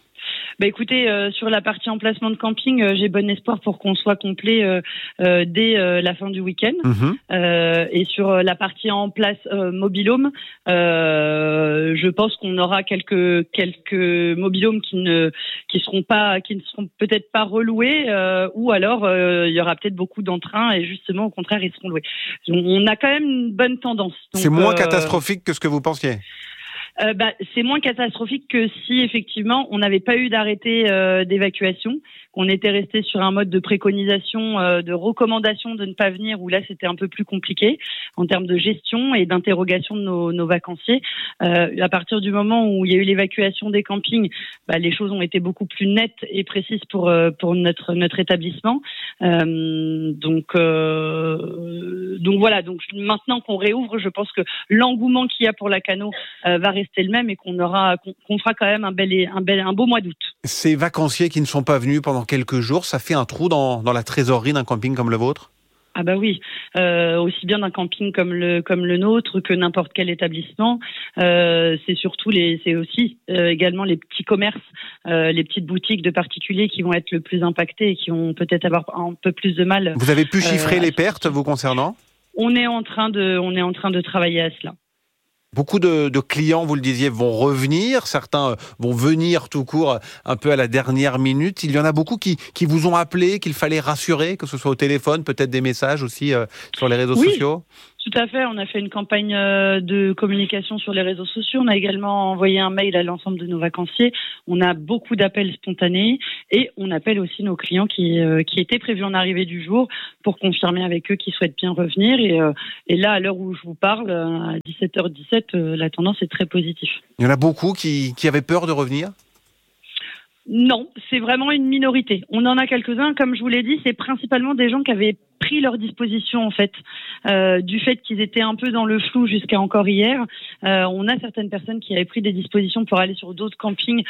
Bah écoutez, euh, sur la partie emplacement de camping, euh, j'ai bon espoir pour qu'on soit complet euh, euh, dès euh, la fin du week-end. Mmh. Euh, et sur la partie en place euh, mobil-home, euh, je pense qu'on aura quelques quelques mobil-homes qui ne qui seront pas, qui ne seront peut-être pas reloués, euh, ou alors euh, il y aura peut-être beaucoup d'entrains et justement au contraire ils seront loués. On a quand même une bonne tendance. Donc, c'est moins euh, catastrophique que ce que vous pensiez. Euh, bah, c'est moins catastrophique que si effectivement on n'avait pas eu d'arrêté euh, d'évacuation, qu'on était resté sur un mode de préconisation, euh, de recommandation de ne pas venir, où là c'était un peu plus compliqué en termes de gestion et d'interrogation de nos, nos vacanciers. Euh, à partir du moment où il y a eu l'évacuation des campings, bah, les choses ont été beaucoup plus nettes et précises pour euh, pour notre notre établissement. Euh, donc euh, donc voilà. Donc maintenant qu'on réouvre, je pense que l'engouement qu'il y a pour Lacanau euh, va rester le même et qu'on aura qu'on, qu'on fera quand même un bel et, un bel un beau mois d'août. Ces vacanciers qui ne sont pas venus pendant quelques jours, ça fait un trou dans, dans la trésorerie d'un camping comme le vôtre ? Ah bah oui, euh, aussi bien d'un camping comme le comme le nôtre que n'importe quel établissement. Euh, c'est surtout les, c'est aussi euh, également les petits commerces, euh, les petites boutiques de particuliers qui vont être le plus impactés et qui vont peut-être avoir un peu plus de mal. Vous avez pu chiffrer euh, les pertes vous concernant ? On est en train de on est en train de travailler à cela. Beaucoup de, de clients, vous le disiez, vont revenir. Certains vont venir tout court un peu à la dernière minute. Il y en a beaucoup qui, qui vous ont appelé, qu'il fallait rassurer, que ce soit au téléphone, peut-être des messages aussi euh, sur les réseaux oui. sociaux. Tout à fait, on a fait une campagne de communication sur les réseaux sociaux, on a également envoyé un mail à l'ensemble de nos vacanciers, on a beaucoup d'appels spontanés et on appelle aussi nos clients qui, euh, qui étaient prévus en arrivée du jour pour confirmer avec eux qu'ils souhaitent bien revenir et, euh, et là, à l'heure où je vous parle, à dix-sept heures dix-sept, euh, la tendance est très positive. Il y en a beaucoup qui, qui avaient peur de revenir ? Non, c'est vraiment une minorité. On en a quelques-uns, comme je vous l'ai dit, c'est principalement des gens qui avaient pris leur disposition en fait, euh, du fait qu'ils étaient un peu dans le flou jusqu'à encore hier. Euh, on a certaines personnes qui avaient pris des dispositions pour aller sur d'autres campings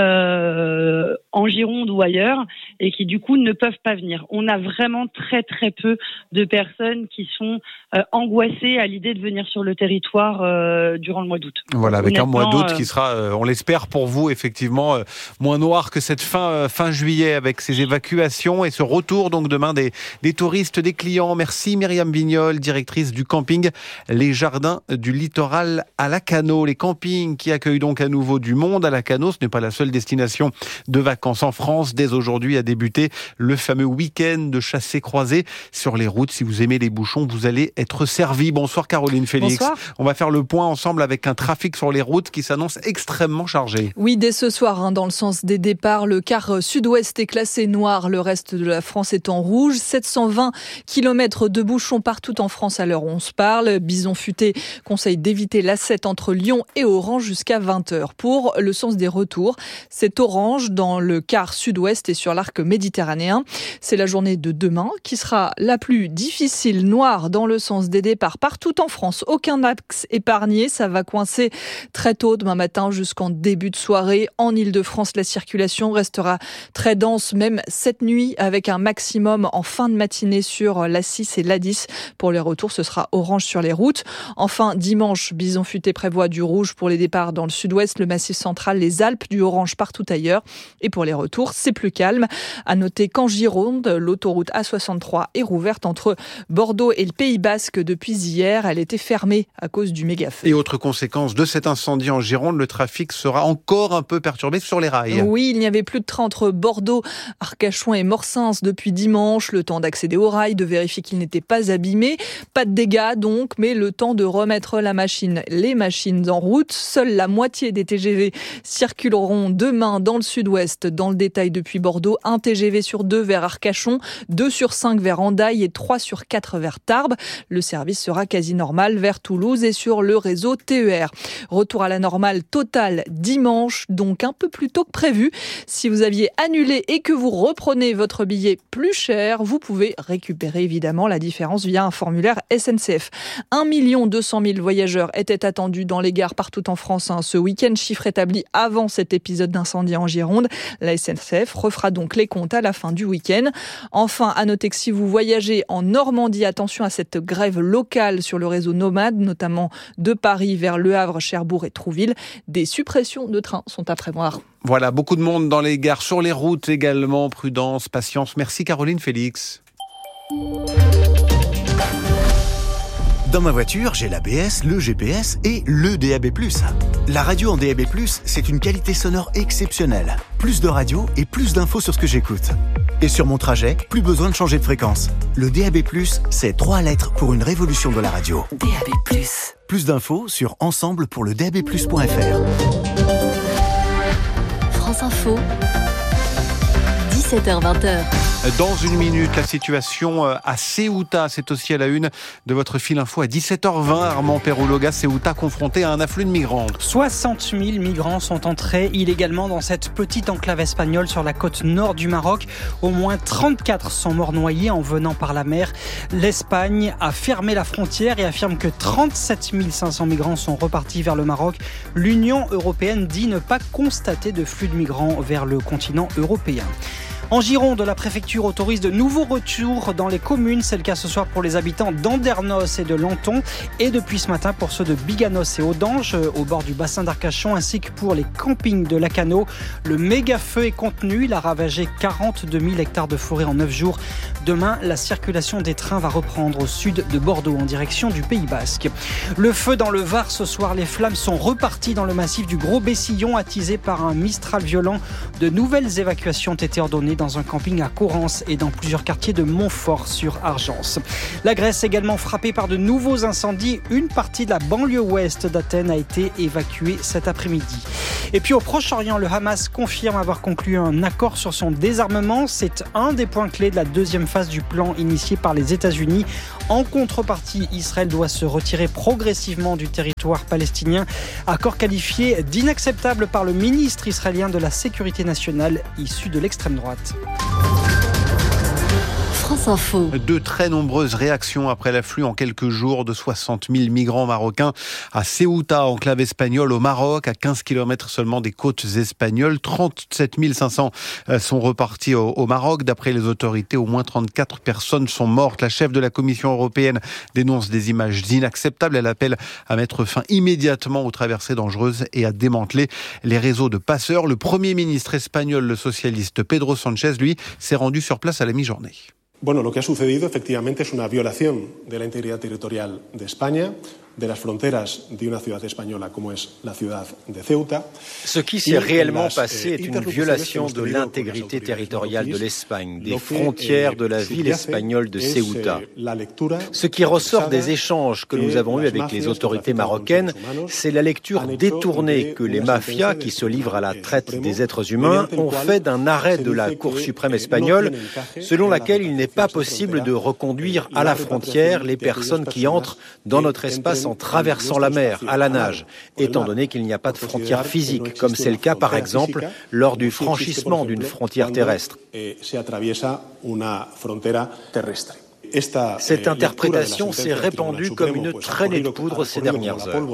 euh, en Gironde ou ailleurs et qui du coup ne peuvent pas venir. On a vraiment très très peu de personnes qui sont euh, angoissées à l'idée de venir sur le territoire euh, durant le mois d'août. Voilà, avec un mois d'août euh... qui sera, euh, on l'espère pour vous, effectivement, euh, moins noir que cette fin, euh, fin juillet avec ces évacuations et ce retour donc demain des, des touristes, des clients. Merci Myriam Vignol, directrice du camping Les Jardins du Littoral à Lacanau. Les campings qui accueillent donc à nouveau du monde à Lacanau. Ce n'est pas la seule destination de vacances en France. Dès aujourd'hui a débuté le fameux week-end de chassé-croisé sur les routes. Si vous aimez les bouchons, vous allez être servi. Bonsoir Caroline Félix. Bonsoir. On va faire le point ensemble avec un trafic sur les routes qui s'annonce extrêmement chargé. Oui, dès ce soir, hein, dans le sens des départs, le quart sud-ouest est classé noir, le reste de la France est en rouge. sept cent vingt kilomètres de bouchons partout en France à l'heure où on se parle. Bison Futé conseille d'éviter l'A sept entre Lyon et Orange jusqu'à vingt heures. Pour le sens des retours, c'est orange dans le quart sud-ouest et sur l'arc méditerranéen. C'est la journée de demain qui sera la plus difficile, noire dans le sens des départs partout en France. Aucun axe épargné, ça va coincer très tôt demain matin jusqu'en début de soirée. En Ile-de-France, la circulation restera très dense, même cette nuit, avec un maximum en fin de matinée sur l'A six et l'A dix. Pour les retours, ce sera orange sur les routes. Enfin, dimanche, Bison Futé prévoit du rouge pour les départs dans le sud-ouest, le Massif central, les Alpes, du orange partout ailleurs. Et pour les retours, c'est plus calme. À noter qu'en Gironde, l'autoroute A soixante-trois est rouverte entre Bordeaux et le Pays Basque depuis hier. Elle était fermée à cause du méga-feu. Et autre conséquence de cet incendie en Gironde, le trafic sera encore un peu perturbé sur les rails. Oui, il n'y avait plus de train entre Bordeaux, Arcachon et Morsins depuis dimanche. Le temps d'accéder au rail, de vérifier qu'il n'était pas abîmé. Pas de dégâts donc, mais le temps de remettre la machine, les machines en route. Seule la moitié des T G V circuleront demain dans le sud-ouest. Dans le détail depuis Bordeaux, un T G V sur deux vers Arcachon, deux sur cinq vers Hendaye et trois sur quatre vers Tarbes. Le service sera quasi normal vers Toulouse et sur le réseau T E R. Retour à la normale totale dimanche, donc un peu plus tôt que prévu. Si vous aviez annulé et que vous reprenez votre billet plus cher, vous pouvez récupérer évidemment la différence via un formulaire S N C F. un million deux cent mille voyageurs étaient attendus dans les gares partout en France hein, ce week-end, chiffre établi avant cet épisode d'incendie en Gironde. La S N C F refera donc les comptes à la fin du week-end. Enfin, à noter que si vous voyagez en Normandie, attention à cette grève locale sur le réseau Nomade, notamment de Paris vers Le Havre, Cherbourg et Trouville. Des suppressions de trains sont à prévoir. Voilà, beaucoup de monde dans les gares, sur les routes également. Prudence, patience. Merci Caroline Félix. Dans ma voiture, j'ai l'A B S, le G P S et le D A B plus. La radio en D A B plus, c'est une qualité sonore exceptionnelle. Plus de radio et plus d'infos sur ce que j'écoute. Et sur mon trajet, plus besoin de changer de fréquence. Le D A B plus, c'est trois lettres pour une révolution de la radio. D A B plus. Plus d'infos sur ensemble pour le D A B plus point F R. France Info, dix-sept heures vingt. Dans une minute, la situation à Ceuta, c'est aussi à la une de votre fil info à dix-sept heures vingt. Armand Perrouloga, Ceuta confronté à un afflux de migrants. soixante mille migrants sont entrés illégalement dans cette petite enclave espagnole sur la côte nord du Maroc. Au moins trente-quatre sont morts noyés en venant par la mer. L'Espagne a fermé la frontière et affirme que trente-sept mille cinq cents migrants sont repartis vers le Maroc. L'Union européenne dit ne pas constater de flux de migrants vers le continent européen. En Gironde, la préfecture autorise de nouveaux retours dans les communes. C'est le cas ce soir pour les habitants d'Andernos et de Lanton. Et depuis ce matin pour ceux de Biganos et Audange, au bord du bassin d'Arcachon, ainsi que pour les campings de Lacano. Le méga feu est contenu. Il a ravagé quarante-deux mille hectares de forêt en neuf jours. Demain, la circulation des trains va reprendre au sud de Bordeaux en direction du Pays Basque. Le feu dans le Var ce soir. Les flammes sont reparties dans le massif du Gros Bessillon, attisé par un mistral violent. De nouvelles évacuations ont été ordonnées dans un camping à Corrence et dans plusieurs quartiers de Montfort sur Argence. La Grèce également frappée par de nouveaux incendies. Une partie de la banlieue ouest d'Athènes a été évacuée cet après-midi. Et puis au Proche-Orient, le Hamas confirme avoir conclu un accord sur son désarmement. C'est un des points clés de la deuxième phase du plan initié par les États-Unis. En contrepartie, Israël doit se retirer progressivement du territoire palestinien. Accord qualifié d'inacceptable par le ministre israélien de la Sécurité nationale, issu de l'extrême droite. France Info. De très nombreuses réactions après l'afflux en quelques jours de soixante mille migrants marocains à Ceuta, enclave espagnole au Maroc, à quinze kilomètres seulement des côtes espagnoles. trente-sept mille cinq cents sont repartis au, au Maroc. D'après les autorités, au moins trente-quatre personnes sont mortes. La chef de la Commission européenne dénonce des images inacceptables. Elle appelle à mettre fin immédiatement aux traversées dangereuses et à démanteler les réseaux de passeurs. Le Premier ministre espagnol, le socialiste Pedro Sánchez, lui, s'est rendu sur place à la mi-journée. Bueno, lo que ha sucedido efectivamente es una violación de la integridad territorial de España, de las fronteras de una ciudad española como es la ciudad de Ceuta. Ce qui s'est réellement passé est une violation de l'intégrité territoriale de l'Espagne, des frontières de la ville espagnole de Ceuta. Ce qui ressort des échanges que nous avons eus avec les autorités marocaines, c'est la lecture détournée que les mafias qui se livrent à la traite des êtres humains ont fait d'un arrêt de la Cour suprême espagnole, selon laquelle il n'est pas possible de reconduire à la frontière les personnes qui entrent dans notre espace en traversant la mer à la nage, étant donné qu'il n'y a pas de frontière physique, comme c'est le cas par exemple lors du franchissement d'une frontière terrestre. Cette interprétation s'est répandue comme une traînée de poudre ces dernières heures.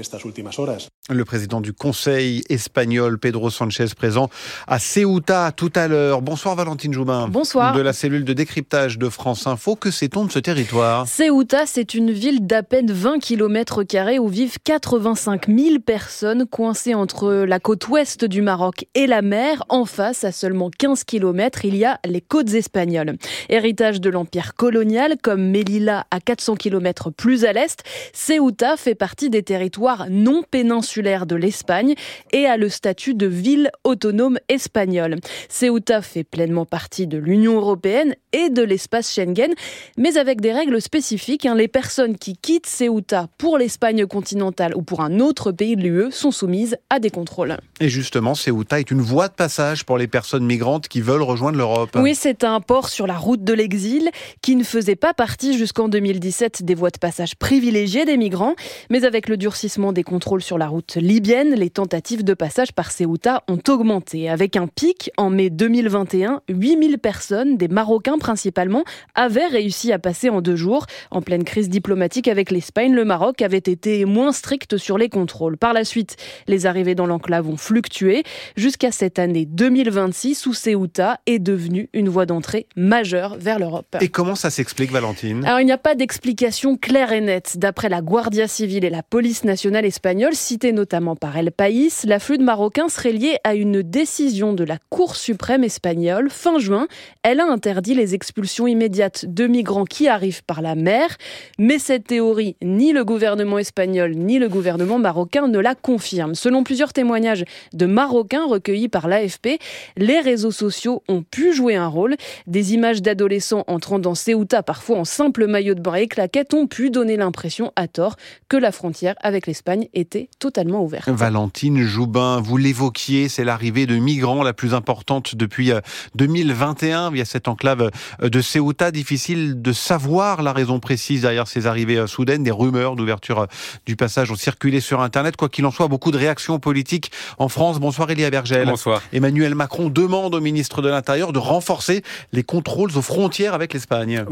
Le président du Conseil espagnol, Pedro Sánchez, présent à Ceuta tout à l'heure. Bonsoir Valentine Joubin. Bonsoir. De la cellule de décryptage de France Info. Que sait-on de ce territoire ? Ceuta, c'est une ville d'à peine vingt kilomètres carrés où vivent quatre-vingt-cinq mille personnes coincées entre la côte ouest du Maroc et la mer. En face, à seulement quinze kilomètres, il y a les côtes espagnoles. Héritage de l'empire colonial, comme Melilla à quatre cents kilomètres plus à l'est, Ceuta fait partie des territoires non péninsulaires de l'Espagne et a le statut de ville autonome espagnole. Ceuta fait pleinement partie de l'Union européenne et de l'espace Schengen, mais avec des règles spécifiques. Les personnes qui quittent Ceuta pour l'Espagne continentale ou pour un autre pays de l'U E sont soumises à des contrôles. Et justement, Ceuta est une voie de passage pour les personnes migrantes qui veulent rejoindre l'Europe. Oui, c'est un port sur la route de l'exil qui ne faisait pas partie jusqu'en deux mille dix-sept des voies de passage privilégiées des migrants. Mais avec le durcissement des contrôles sur la route libyenne, les tentatives de passage par Ceuta ont augmenté. Avec un pic en mai deux mille vingt et un, huit mille personnes, des Marocains principalement, avaient réussi à passer en deux jours. En pleine crise diplomatique avec l'Espagne, le Maroc avait été moins strict sur les contrôles. Par la suite, les arrivées dans l'enclave ont fluctué jusqu'à cette année deux mille vingt-six où Ceuta est devenue une voie d'entrée majeure vers l'Europe. Et comment ça s'explique, Valentine ? Alors, il n'y a pas d'explication claire et nette. D'après la Guardia Civile et la police nationale espagnole, citée notamment par El País, l'afflux de Marocains serait lié à une décision de la Cour suprême espagnole. Fin juin, elle a interdit les expulsions immédiates de migrants qui arrivent par la mer. Mais cette théorie, ni le gouvernement espagnol ni le gouvernement marocain ne la confirment. Selon plusieurs témoignages de Marocains recueillis par l'A F P, les réseaux sociaux ont pu jouer un rôle. Des images d'adolescents entrant dans Ceuta, parfois en simple maillot de bain et claquettes, ont pu donner l'impression, à tort, que la frontière avec l'Espagne était totalement ouverte. Valentine Joubin, vous l'évoquiez, c'est l'arrivée de migrants la plus importante depuis deux mille vingt et un via cette enclave de Ceuta. Difficile de savoir la raison précise derrière ces arrivées soudaines. Des rumeurs d'ouverture du passage ont circulé sur Internet. Quoi qu'il en soit, beaucoup de réactions politiques en France. Bonsoir Elia Bergel. Bonsoir. Emmanuel Macron demande au ministre de l'Intérieur de renforcer les contrôles aux frontières avec l'Espagne. Oui.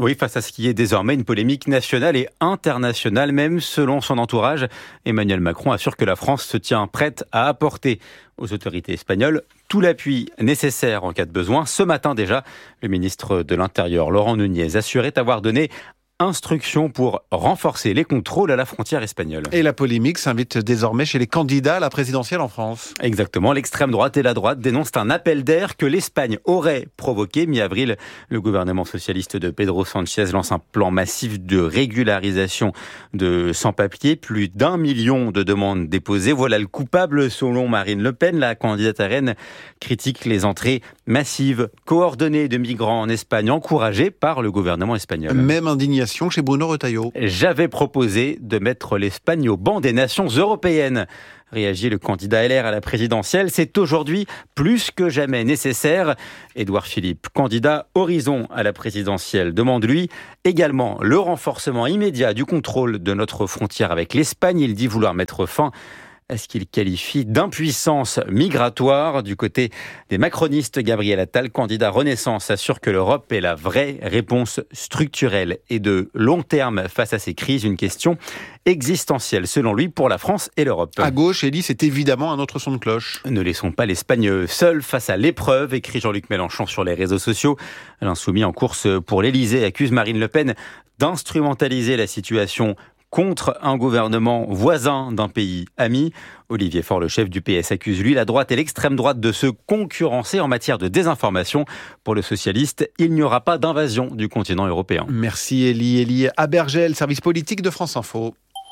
Oui, face à ce qui est désormais une polémique nationale et internationale, même selon son entourage. Emmanuel Macron assure que la France se tient prête à apporter aux autorités espagnoles tout l'appui nécessaire en cas de besoin. Ce matin déjà, le ministre de l'Intérieur, Laurent Nunez, assurait avoir donné instruction pour renforcer les contrôles à la frontière espagnole. Et la polémique s'invite désormais chez les candidats à la présidentielle en France. Exactement, l'extrême droite et la droite dénoncent un appel d'air que l'Espagne aurait provoqué. Mi-avril, le gouvernement socialiste de Pedro Sánchez lance un plan massif de régularisation de sans-papiers. Plus d'un million de demandes déposées. Voilà le coupable selon Marine Le Pen. La candidate à Rennes critique les entrées massives, coordonnées de migrants en Espagne, encouragées par le gouvernement espagnol. Même indignation chez Bruno Retailleau. J'avais proposé de mettre l'Espagne au banc des nations européennes. Réagit le candidat L R à la présidentielle. C'est aujourd'hui plus que jamais nécessaire. Édouard Philippe, candidat Horizon à la présidentielle, demande lui également le renforcement immédiat du contrôle de notre frontière avec l'Espagne. Il dit vouloir mettre fin à ce qu'il qualifie d'impuissance migratoire. Du côté des macronistes, Gabriel Attal, candidat Renaissance, assure que l'Europe est la vraie réponse structurelle et de long terme face à ces crises, une question existentielle selon lui pour la France et l'Europe. À gauche, Elie, c'est évidemment un autre son de cloche. Ne laissons pas l'Espagne seule face à l'épreuve, écrit Jean-Luc Mélenchon sur les réseaux sociaux. L'insoumis en course pour l'Élysée accuse Marine Le Pen d'instrumentaliser la situation contre un gouvernement voisin d'un pays ami. Olivier Faure, le chef du P S, accuse lui la droite et l'extrême droite de se concurrencer en matière de désinformation. Pour le socialiste, il n'y aura pas d'invasion du continent européen. Merci Elie. Elie Abergel, service politique de France Info.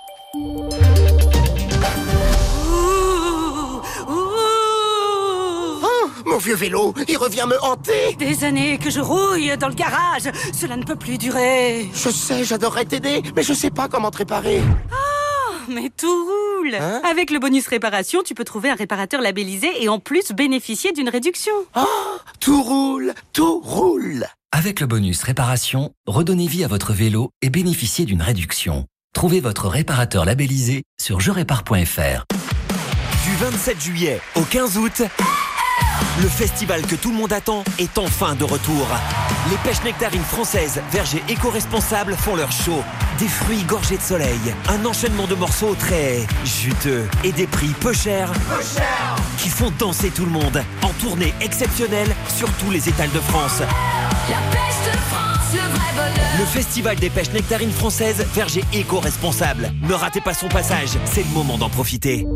Mon vieux vélo, il revient me hanter. Des années que je rouille dans le garage. Cela ne peut plus durer. Je sais, j'adorerais t'aider, mais je sais pas comment te réparer. Oh, mais tout roule. Hein? Avec le bonus réparation, tu peux trouver un réparateur labellisé et en plus bénéficier d'une réduction. Oh, tout roule, tout roule. Avec le bonus réparation, redonnez vie à votre vélo et bénéficiez d'une réduction. Trouvez votre réparateur labellisé sur je répare point f r. Du vingt-sept juillet au quinze août, le festival que tout le monde attend est enfin de retour. Les pêches nectarines françaises, vergers éco-responsables font leur show. Des fruits gorgés de soleil, un enchaînement de morceaux très juteux et des prix peu chers, peu chers qui font danser tout le monde. En tournée exceptionnelle sur tous les étals de France. La pêche de France, le vrai bonheur. Le festival des pêches nectarines françaises, vergers éco-responsables. Ne ratez pas son passage, c'est le moment d'en profiter.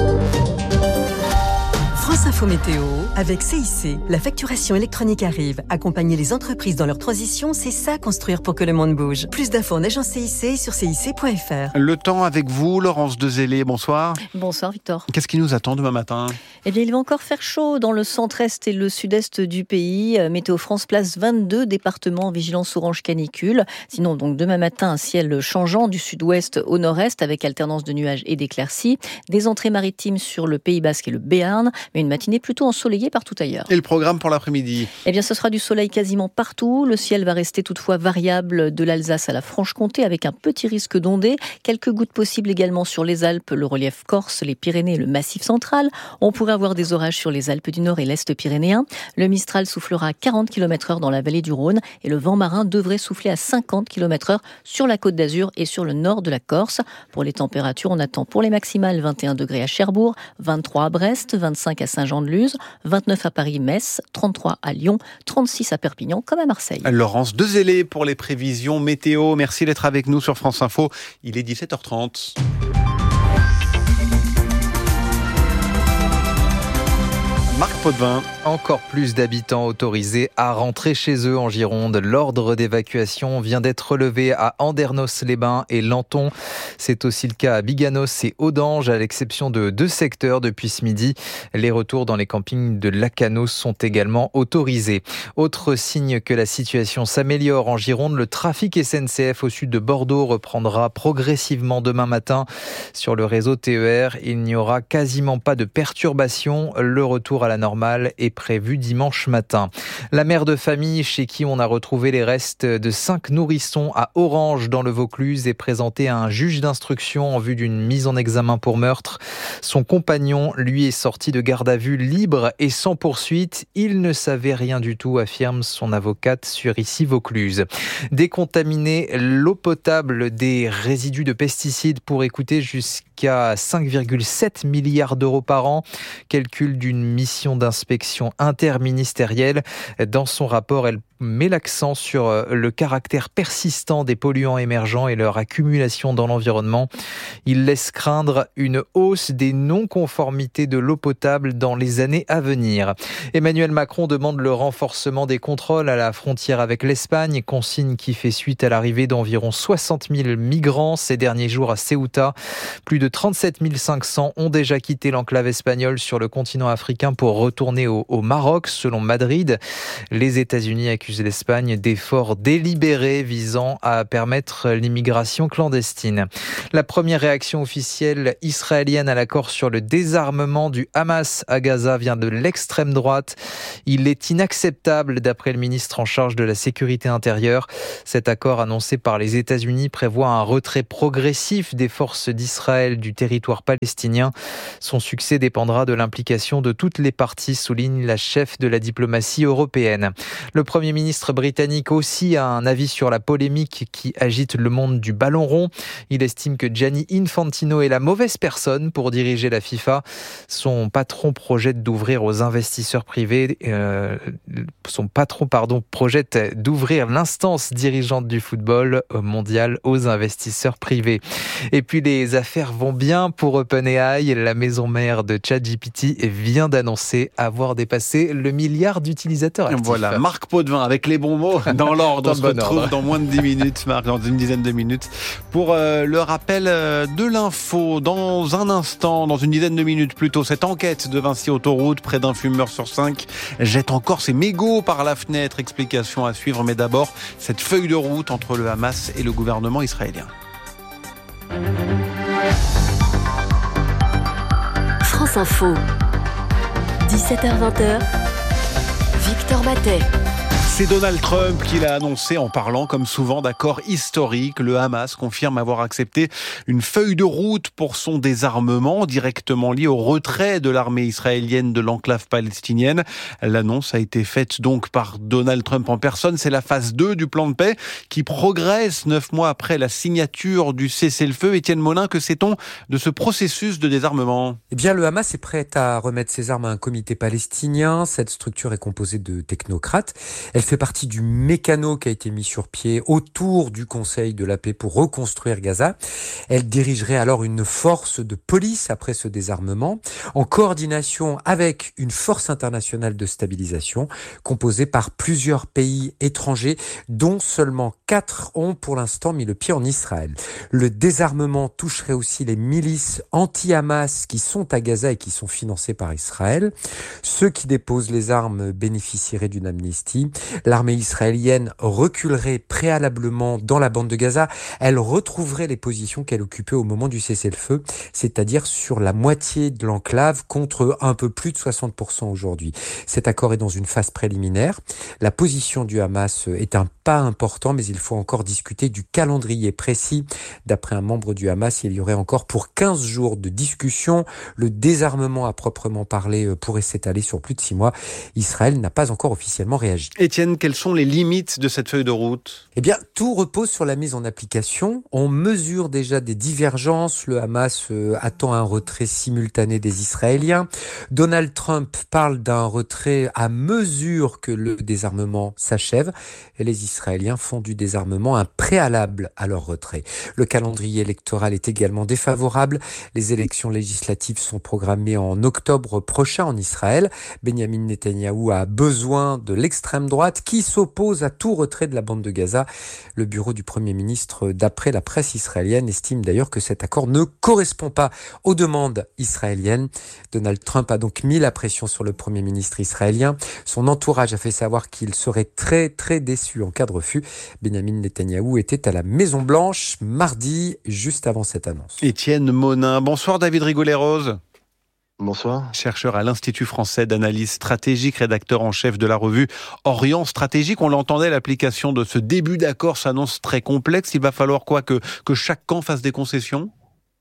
France Info Météo, avec C I C, la facturation électronique arrive. Accompagner les entreprises dans leur transition, c'est ça construire pour que le monde bouge. Plus d'infos en agence C I C sur C I C point F R. Le temps avec vous, Laurence Dezellé, bonsoir. Bonsoir Victor. Qu'est-ce qui nous attend demain matin ? Eh bien, il va encore faire chaud dans le centre-est et le sud-est du pays. Météo France place vingt-deux départements en vigilance orange canicule. Sinon, donc demain matin, un ciel changeant du sud-ouest au nord-est avec alternance de nuages et d'éclaircies. Des entrées maritimes sur le Pays Basque et le Béarn, mais une matinée plutôt ensoleillée partout ailleurs. Et le programme pour l'après-midi ? Eh bien, ce sera du soleil quasiment partout. Le ciel va rester toutefois variable de l'Alsace à la Franche-Comté avec un petit risque d'ondées. Quelques gouttes possibles également sur les Alpes, le relief corse, les Pyrénées et le Massif central. On pourrait avoir des orages sur les Alpes du Nord et l'Est pyrénéen. Le Mistral soufflera à quarante kilomètres heure dans la vallée du Rhône et le vent marin devrait souffler à cinquante kilomètres heure sur la Côte d'Azur et sur le nord de la Corse. Pour les températures, on attend pour les maximales vingt et un degrés à Cherbourg, vingt-trois à Brest, vingt-cinq à Saint-Jean-de-Luz, vingt-neuf à Paris-Metz, trente-trois à Lyon, trente-six à Perpignan comme à Marseille. Laurence Dezellé pour les prévisions météo. Merci d'être avec nous sur France Info. Il est dix-sept heures trente. Marc Potvin. Encore plus d'habitants autorisés à rentrer chez eux en Gironde. L'ordre d'évacuation vient d'être relevé à Andernos-les-Bains et Lanton. C'est aussi le cas à Biganos et Audange, à l'exception de deux secteurs depuis ce midi. Les retours dans les campings de Lacanos sont également autorisés. Autre signe que la situation s'améliore en Gironde, le trafic S N C F au sud de Bordeaux reprendra progressivement demain matin. Sur le réseau T E R, il n'y aura quasiment pas de perturbations. Le retour à la normale normale est prévue dimanche matin. La mère de famille chez qui on a retrouvé les restes de cinq nourrissons à Orange dans le Vaucluse est présentée à un juge d'instruction en vue d'une mise en examen pour meurtre. Son compagnon, lui, est sorti de garde à vue libre et sans poursuite. Il ne savait rien du tout, affirme son avocate sur Ici Vaucluse. Décontaminer l'eau potable des résidus de pesticides pourrait coûter jusqu'à cinq virgule sept milliards d'euros par an. Calcul d'une mission d'inspection interministérielle. Dans son rapport, elle met l'accent sur le caractère persistant des polluants émergents et leur accumulation dans l'environnement. Il laisse craindre une hausse des non-conformités de l'eau potable dans les années à venir. Emmanuel Macron demande le renforcement des contrôles à la frontière avec l'Espagne, consigne qui fait suite à l'arrivée d'environ soixante mille migrants ces derniers jours à Ceuta. Plus de trente-sept mille cinq cents ont déjà quitté l'enclave espagnole sur le continent africain pour retourner au, au Maroc, selon Madrid. Les États-Unis accusent l'Espagne d'efforts délibérés visant à permettre l'immigration clandestine. La première réaction officielle israélienne à l'accord sur le désarmement du Hamas à Gaza vient de l'extrême droite. Il est inacceptable, d'après le ministre en charge de la sécurité intérieure. Cet accord annoncé par les États-Unis prévoit un retrait progressif des forces d'Israël du territoire palestinien. Son succès dépendra de l'implication de toutes les parties, souligne la chef de la diplomatie européenne. Le Premier ministre britannique aussi a un avis sur la polémique qui agite le monde du ballon rond. Il estime que Gianni Infantino est la mauvaise personne pour diriger la FIFA. Son patron projette d'ouvrir aux investisseurs privés, euh, son patron pardon projette d'ouvrir l'instance dirigeante du football mondial aux investisseurs privés. Et puis les affaires vont bien pour OpenAI. La maison mère de ChatGPT vient d'annoncer avoir dépassé le milliard d'utilisateurs actifs. Voilà, Marc Potvin avec les bons mots dans l'ordre. On se retrouve ordre. dans moins de dix minutes, Marc, dans une dizaine de minutes, pour euh, le rappel euh, de l'info. Dans un instant, dans une dizaine de minutes plutôt, cette enquête de Vinci Autoroute, près d'un fumeur sur cinq jette encore ses mégots par la fenêtre. Explication à suivre, mais d'abord, cette feuille de route entre le Hamas et le gouvernement israélien. France Info, dix-sept heures vingt, Victor Matet. C'est Donald Trump qui l'a annoncé en parlant, comme souvent, d'accords historiques. Le Hamas confirme avoir accepté une feuille de route pour son désarmement, directement liée au retrait de l'armée israélienne de l'enclave palestinienne. L'annonce a été faite donc par Donald Trump en personne. C'est la phase deux du plan de paix qui progresse neuf mois après la signature du cessez-le-feu. Étienne Molin, que sait-on de ce processus de désarmement ? Eh bien, le Hamas est prêt à remettre ses armes à un comité palestinien. Cette structure est composée de technocrates. Elle fait partie du mécano qui a été mis sur pied autour du Conseil de la paix pour reconstruire Gaza. Elle dirigerait alors une force de police après ce désarmement, en coordination avec une force internationale de stabilisation composée par plusieurs pays étrangers, dont seulement quatre ont pour l'instant mis le pied en Israël. Le désarmement toucherait aussi les milices anti-Hamas qui sont à Gaza et qui sont financées par Israël. Ceux qui déposent les armes bénéficieraient d'une amnistie. L'armée israélienne reculerait préalablement dans la bande de Gaza. Elle retrouverait les positions qu'elle occupait au moment du cessez-le-feu, c'est-à-dire sur la moitié de l'enclave contre un peu plus de soixante pour cent aujourd'hui. Cet accord est dans une phase préliminaire. La position du Hamas est un pas important, mais il faut encore discuter du calendrier précis. D'après un membre du Hamas, il y aurait encore pour quinze jours de discussion. Le désarmement à proprement parler pourrait s'étaler sur plus de six mois. Israël n'a pas encore officiellement réagi. Étienne, quelles sont les limites de cette feuille de route ? Eh bien, tout repose sur la mise en application. On mesure déjà des divergences. Le Hamas euh, attend un retrait simultané des Israéliens. Donald Trump parle d'un retrait à mesure que le désarmement s'achève. Et les Israéliens font du désarmement un préalable à leur retrait. Le calendrier électoral est également défavorable. Les élections législatives sont programmées en octobre prochain en Israël. Benjamin Netanyahou a besoin de l'extrême droite qui s'oppose à tout retrait de la bande de Gaza. Le bureau du Premier ministre, d'après la presse israélienne, estime d'ailleurs que cet accord ne correspond pas aux demandes israéliennes. Donald Trump a donc mis la pression sur le Premier ministre israélien. Son entourage a fait savoir qu'il serait très très déçu en cas de refus. Benjamin Netanyahou était à la Maison-Blanche mardi, juste avant cette annonce. Étienne Monin. Bonsoir David Rigolet-Rose. Bonsoir. Chercheur à l'Institut français d'analyse stratégique, rédacteur en chef de la revue Orient Stratégique. On l'entendait, l'application de ce début d'accord s'annonce très complexe. Il va falloir quoi, que, que chaque camp fasse des concessions ?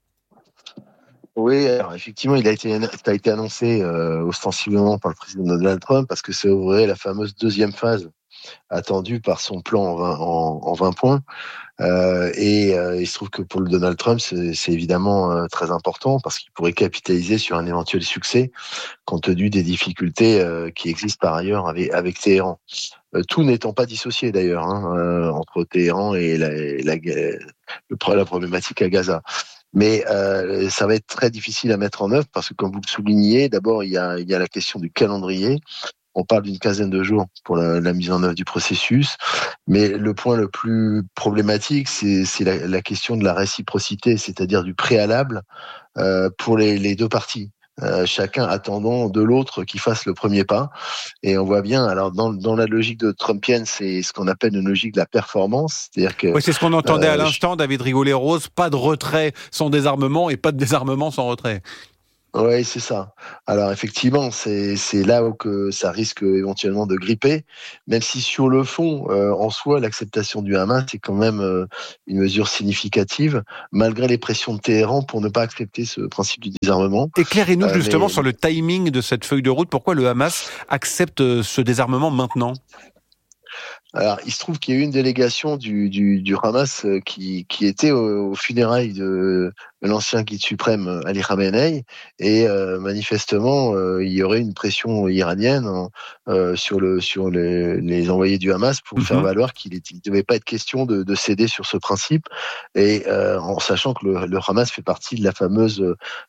Oui, alors effectivement, il a été, ça a été annoncé euh, ostensiblement par le président Donald Trump parce que ça ouvrait la fameuse deuxième phase attendue par son plan en vingt, en, en vingt points. Euh, et euh, il se trouve que pour le Donald Trump, c'est, c'est évidemment euh, très important parce qu'il pourrait capitaliser sur un éventuel succès compte tenu des difficultés euh, qui existent par ailleurs avec, avec Téhéran. Euh, tout n'étant pas dissocié d'ailleurs hein, euh, entre Téhéran et la, la, la, la problématique à Gaza. Mais euh, ça va être très difficile à mettre en œuvre parce que, comme vous le soulignez, d'abord il y a, il y a la question du calendrier. On parle d'une quinzaine de jours pour la, la mise en œuvre du processus, mais le point le plus problématique, c'est, c'est la, la question de la réciprocité, c'est-à-dire du préalable euh, pour les, les deux parties. Euh, chacun attendant de l'autre qui fasse le premier pas. Et on voit bien, alors dans, dans la logique de Trumpienne, c'est ce qu'on appelle une logique de la performance. C'est-à-dire que, oui, c'est ce qu'on entendait euh, à l'instant, je... David Rigolet-Rose, pas de retrait sans désarmement et pas de désarmement sans retrait. Oui, c'est ça. Alors effectivement, c'est c'est là où que ça risque éventuellement de gripper, même si sur le fond, euh, en soi, l'acceptation du Hamas est quand même euh, une mesure significative, malgré les pressions de Téhéran pour ne pas accepter ce principe du désarmement. Éclairez-nous justement euh, mais... sur le timing de cette feuille de route. Pourquoi le Hamas accepte ce désarmement maintenant ? Alors, il se trouve qu'il y a eu une délégation du, du, du Hamas qui, qui était aux, aux funérailles de l'ancien guide suprême Ali Khamenei, et euh, manifestement, euh, il y aurait une pression iranienne euh, sur, le, sur les, les envoyés du Hamas pour mm-hmm. faire valoir qu'il ne devait pas être question de, de céder sur ce principe, et euh, en sachant que le, le Hamas fait partie de la fameuse,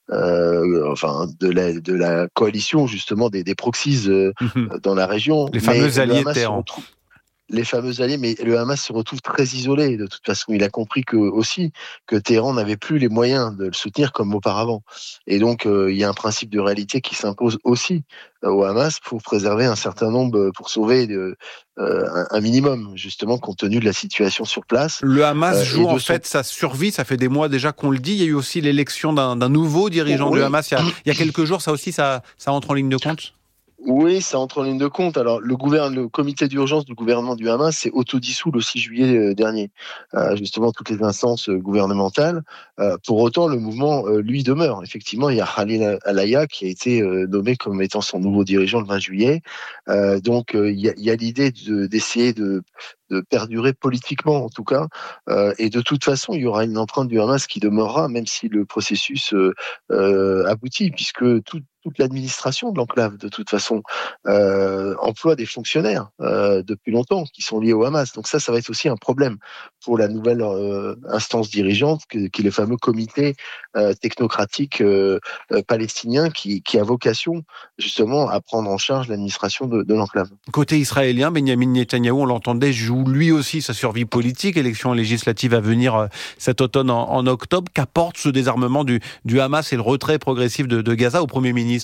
euh, enfin, de la, de la coalition justement des, des proxies euh, mm-hmm. dans la région. Les fameux alliés de Téhéran. Les fameux alliés, mais le Hamas se retrouve très isolé. De toute façon, il a compris que aussi que Téhéran n'avait plus les moyens de le soutenir comme auparavant. Et donc, euh, il y a un principe de réalité qui s'impose aussi euh, au Hamas pour préserver un certain nombre, pour sauver de, euh, un, un minimum, justement, compte tenu de la situation sur place. Le Hamas euh, joue en son... fait sa survie. Ça fait des mois déjà qu'on le dit. Il y a eu aussi l'élection d'un, d'un nouveau dirigeant oh, oui. du Hamas il y, a, il y a quelques jours. Ça aussi, ça, ça entre en ligne de compte ? Oui, ça entre en ligne de compte. Alors, le, gouverne, le comité d'urgence du gouvernement du Hamas s'est autodissous le six juillet dernier. Euh, justement, toutes les instances gouvernementales. Euh, pour autant, le mouvement, euh, lui, demeure. Effectivement, il y a Khalil Alaya qui a été euh, nommé comme étant son nouveau dirigeant le vingt juillet. Euh, donc, euh, il y a, il y a l'idée de, d'essayer de de perdurer politiquement en tout cas, euh, et de toute façon il y aura une empreinte du Hamas qui demeurera même si le processus euh, euh, aboutit, puisque tout, toute l'administration de l'enclave de toute façon euh, emploie des fonctionnaires euh, depuis longtemps qui sont liés au Hamas, donc ça ça va être aussi un problème pour la nouvelle euh, instance dirigeante qui est le fameux comité euh, technocratique euh, euh, palestinien qui, qui a vocation justement à prendre en charge l'administration de, de l'enclave. Côté israélien, Benjamin Netanyahou, on l'entendait, joue lui aussi sa survie politique, élection législative à venir cet automne en, en octobre. Qu'apporte ce désarmement du, du Hamas et le retrait progressif de, de Gaza au Premier ministre ?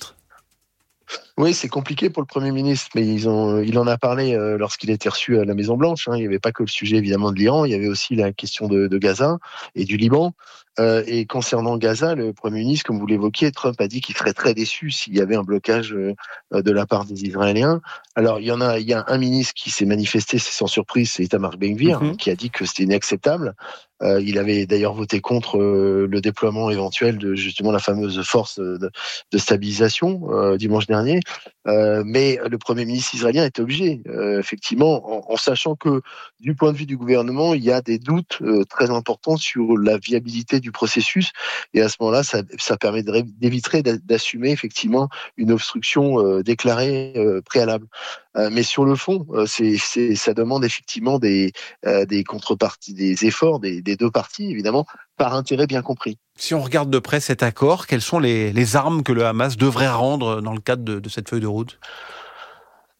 Oui, c'est compliqué pour le Premier ministre, mais ils ont, il en a parlé euh, lorsqu'il a été reçu à la Maison-Blanche. Hein. Il n'y avait pas que le sujet évidemment de l'Iran, il y avait aussi la question de, de Gaza et du Liban. Euh, et concernant Gaza, le Premier ministre, comme vous l'évoquiez, Trump a dit qu'il serait très déçu s'il y avait un blocage euh, de la part des Israéliens. Alors, il y en a, il y a un ministre qui s'est manifesté, c'est sans surprise, c'est Itamar Ben-Gvir, mm-hmm. qui a dit que c'était inacceptable. Euh, il avait d'ailleurs voté contre euh, le déploiement éventuel de justement la fameuse force de, de stabilisation euh, dimanche dernier. Euh, mais le Premier ministre israélien est obligé, euh, effectivement, en, en sachant que du point de vue du gouvernement, il y a des doutes euh, très importants sur la viabilité du processus, et à ce moment-là, ça, ça permet d'éviter d'assumer effectivement une obstruction euh, déclarée euh, préalable. Euh, mais sur le fond, euh, c'est, c'est, ça demande effectivement des, euh, des contreparties, des efforts des, des deux parties, évidemment, par intérêt bien compris. Si on regarde de près cet accord, quelles sont les, les armes que le Hamas devrait rendre dans le cadre de, de cette feuille de route ?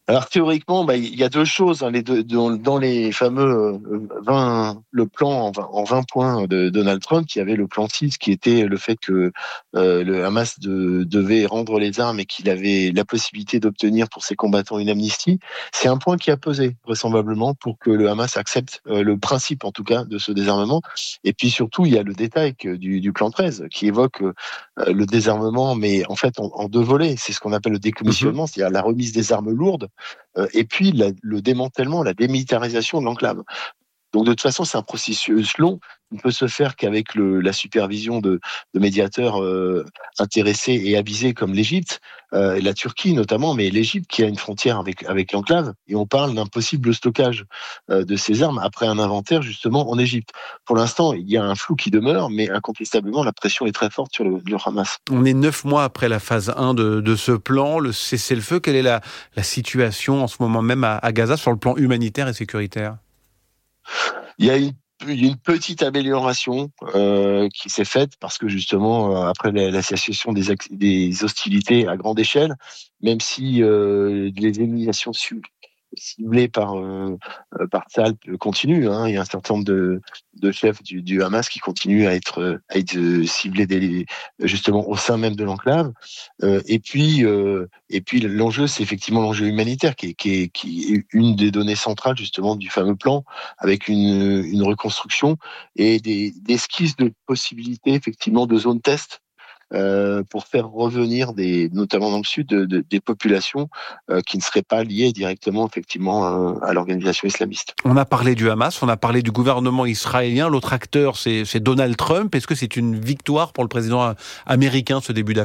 Alors théoriquement, bah, il y a deux choses. Hein, les deux, dans, dans les fameux vingt, le plan en vingt, en vingt points de Donald Trump, il y avait le plan six qui était le fait que euh, le Hamas de, devait rendre les armes et qu'il avait la possibilité d'obtenir pour ses combattants une amnistie. C'est un point qui a pesé vraisemblablement pour que le Hamas accepte euh, le principe en tout cas de ce désarmement. Et puis surtout, il y a le détail du, du plan treize qui évoque euh, le désarmement, mais en fait en, en deux volets. C'est ce qu'on appelle le décommissionnement, mmh. c'est-à-dire la remise des armes lourdes. Et puis la, le démantèlement, la démilitarisation de l'enclave. Donc de toute façon, c'est un processus long. Il ne peut se faire qu'avec le, la supervision de, de médiateurs euh, intéressés et avisés comme l'Égypte, euh, la Turquie notamment, mais l'Égypte qui a une frontière avec, avec l'enclave. Et on parle d'un possible stockage euh, de ces armes après un inventaire justement en Égypte. Pour l'instant, il y a un flou qui demeure, mais incontestablement, la pression est très forte sur le, le Hamas. On est neuf mois après la phase un de, de ce plan, le cessez-le-feu. Quelle est la, la situation en ce moment même à, à Gaza sur le plan humanitaire et sécuritaire ? Il y a une, il y a une petite amélioration euh, qui s'est faite parce que justement, euh, après la, la cessation des, des hostilités à grande échelle, même si euh, les éliminations ciblées par euh, par Tsahal continuent, hein, il y a un certain nombre de, de chefs du, du Hamas qui continuent à être à être ciblés des, justement au sein même de l'enclave. Euh, et puis euh, et puis l'enjeu, c'est effectivement l'enjeu humanitaire qui est, qui est qui est une des données centrales justement du fameux plan, avec une une reconstruction et des, des esquisses de possibilités effectivement de zones test. Euh, pour faire revenir des, notamment dans le sud, de, de, des populations euh, qui ne seraient pas liées directement effectivement euh, à l'organisation islamiste. On a parlé du Hamas, on a parlé du gouvernement israélien. L'autre acteur, c'est, c'est Donald Trump. Est-ce que c'est une victoire pour le président américain ce début d'accord ?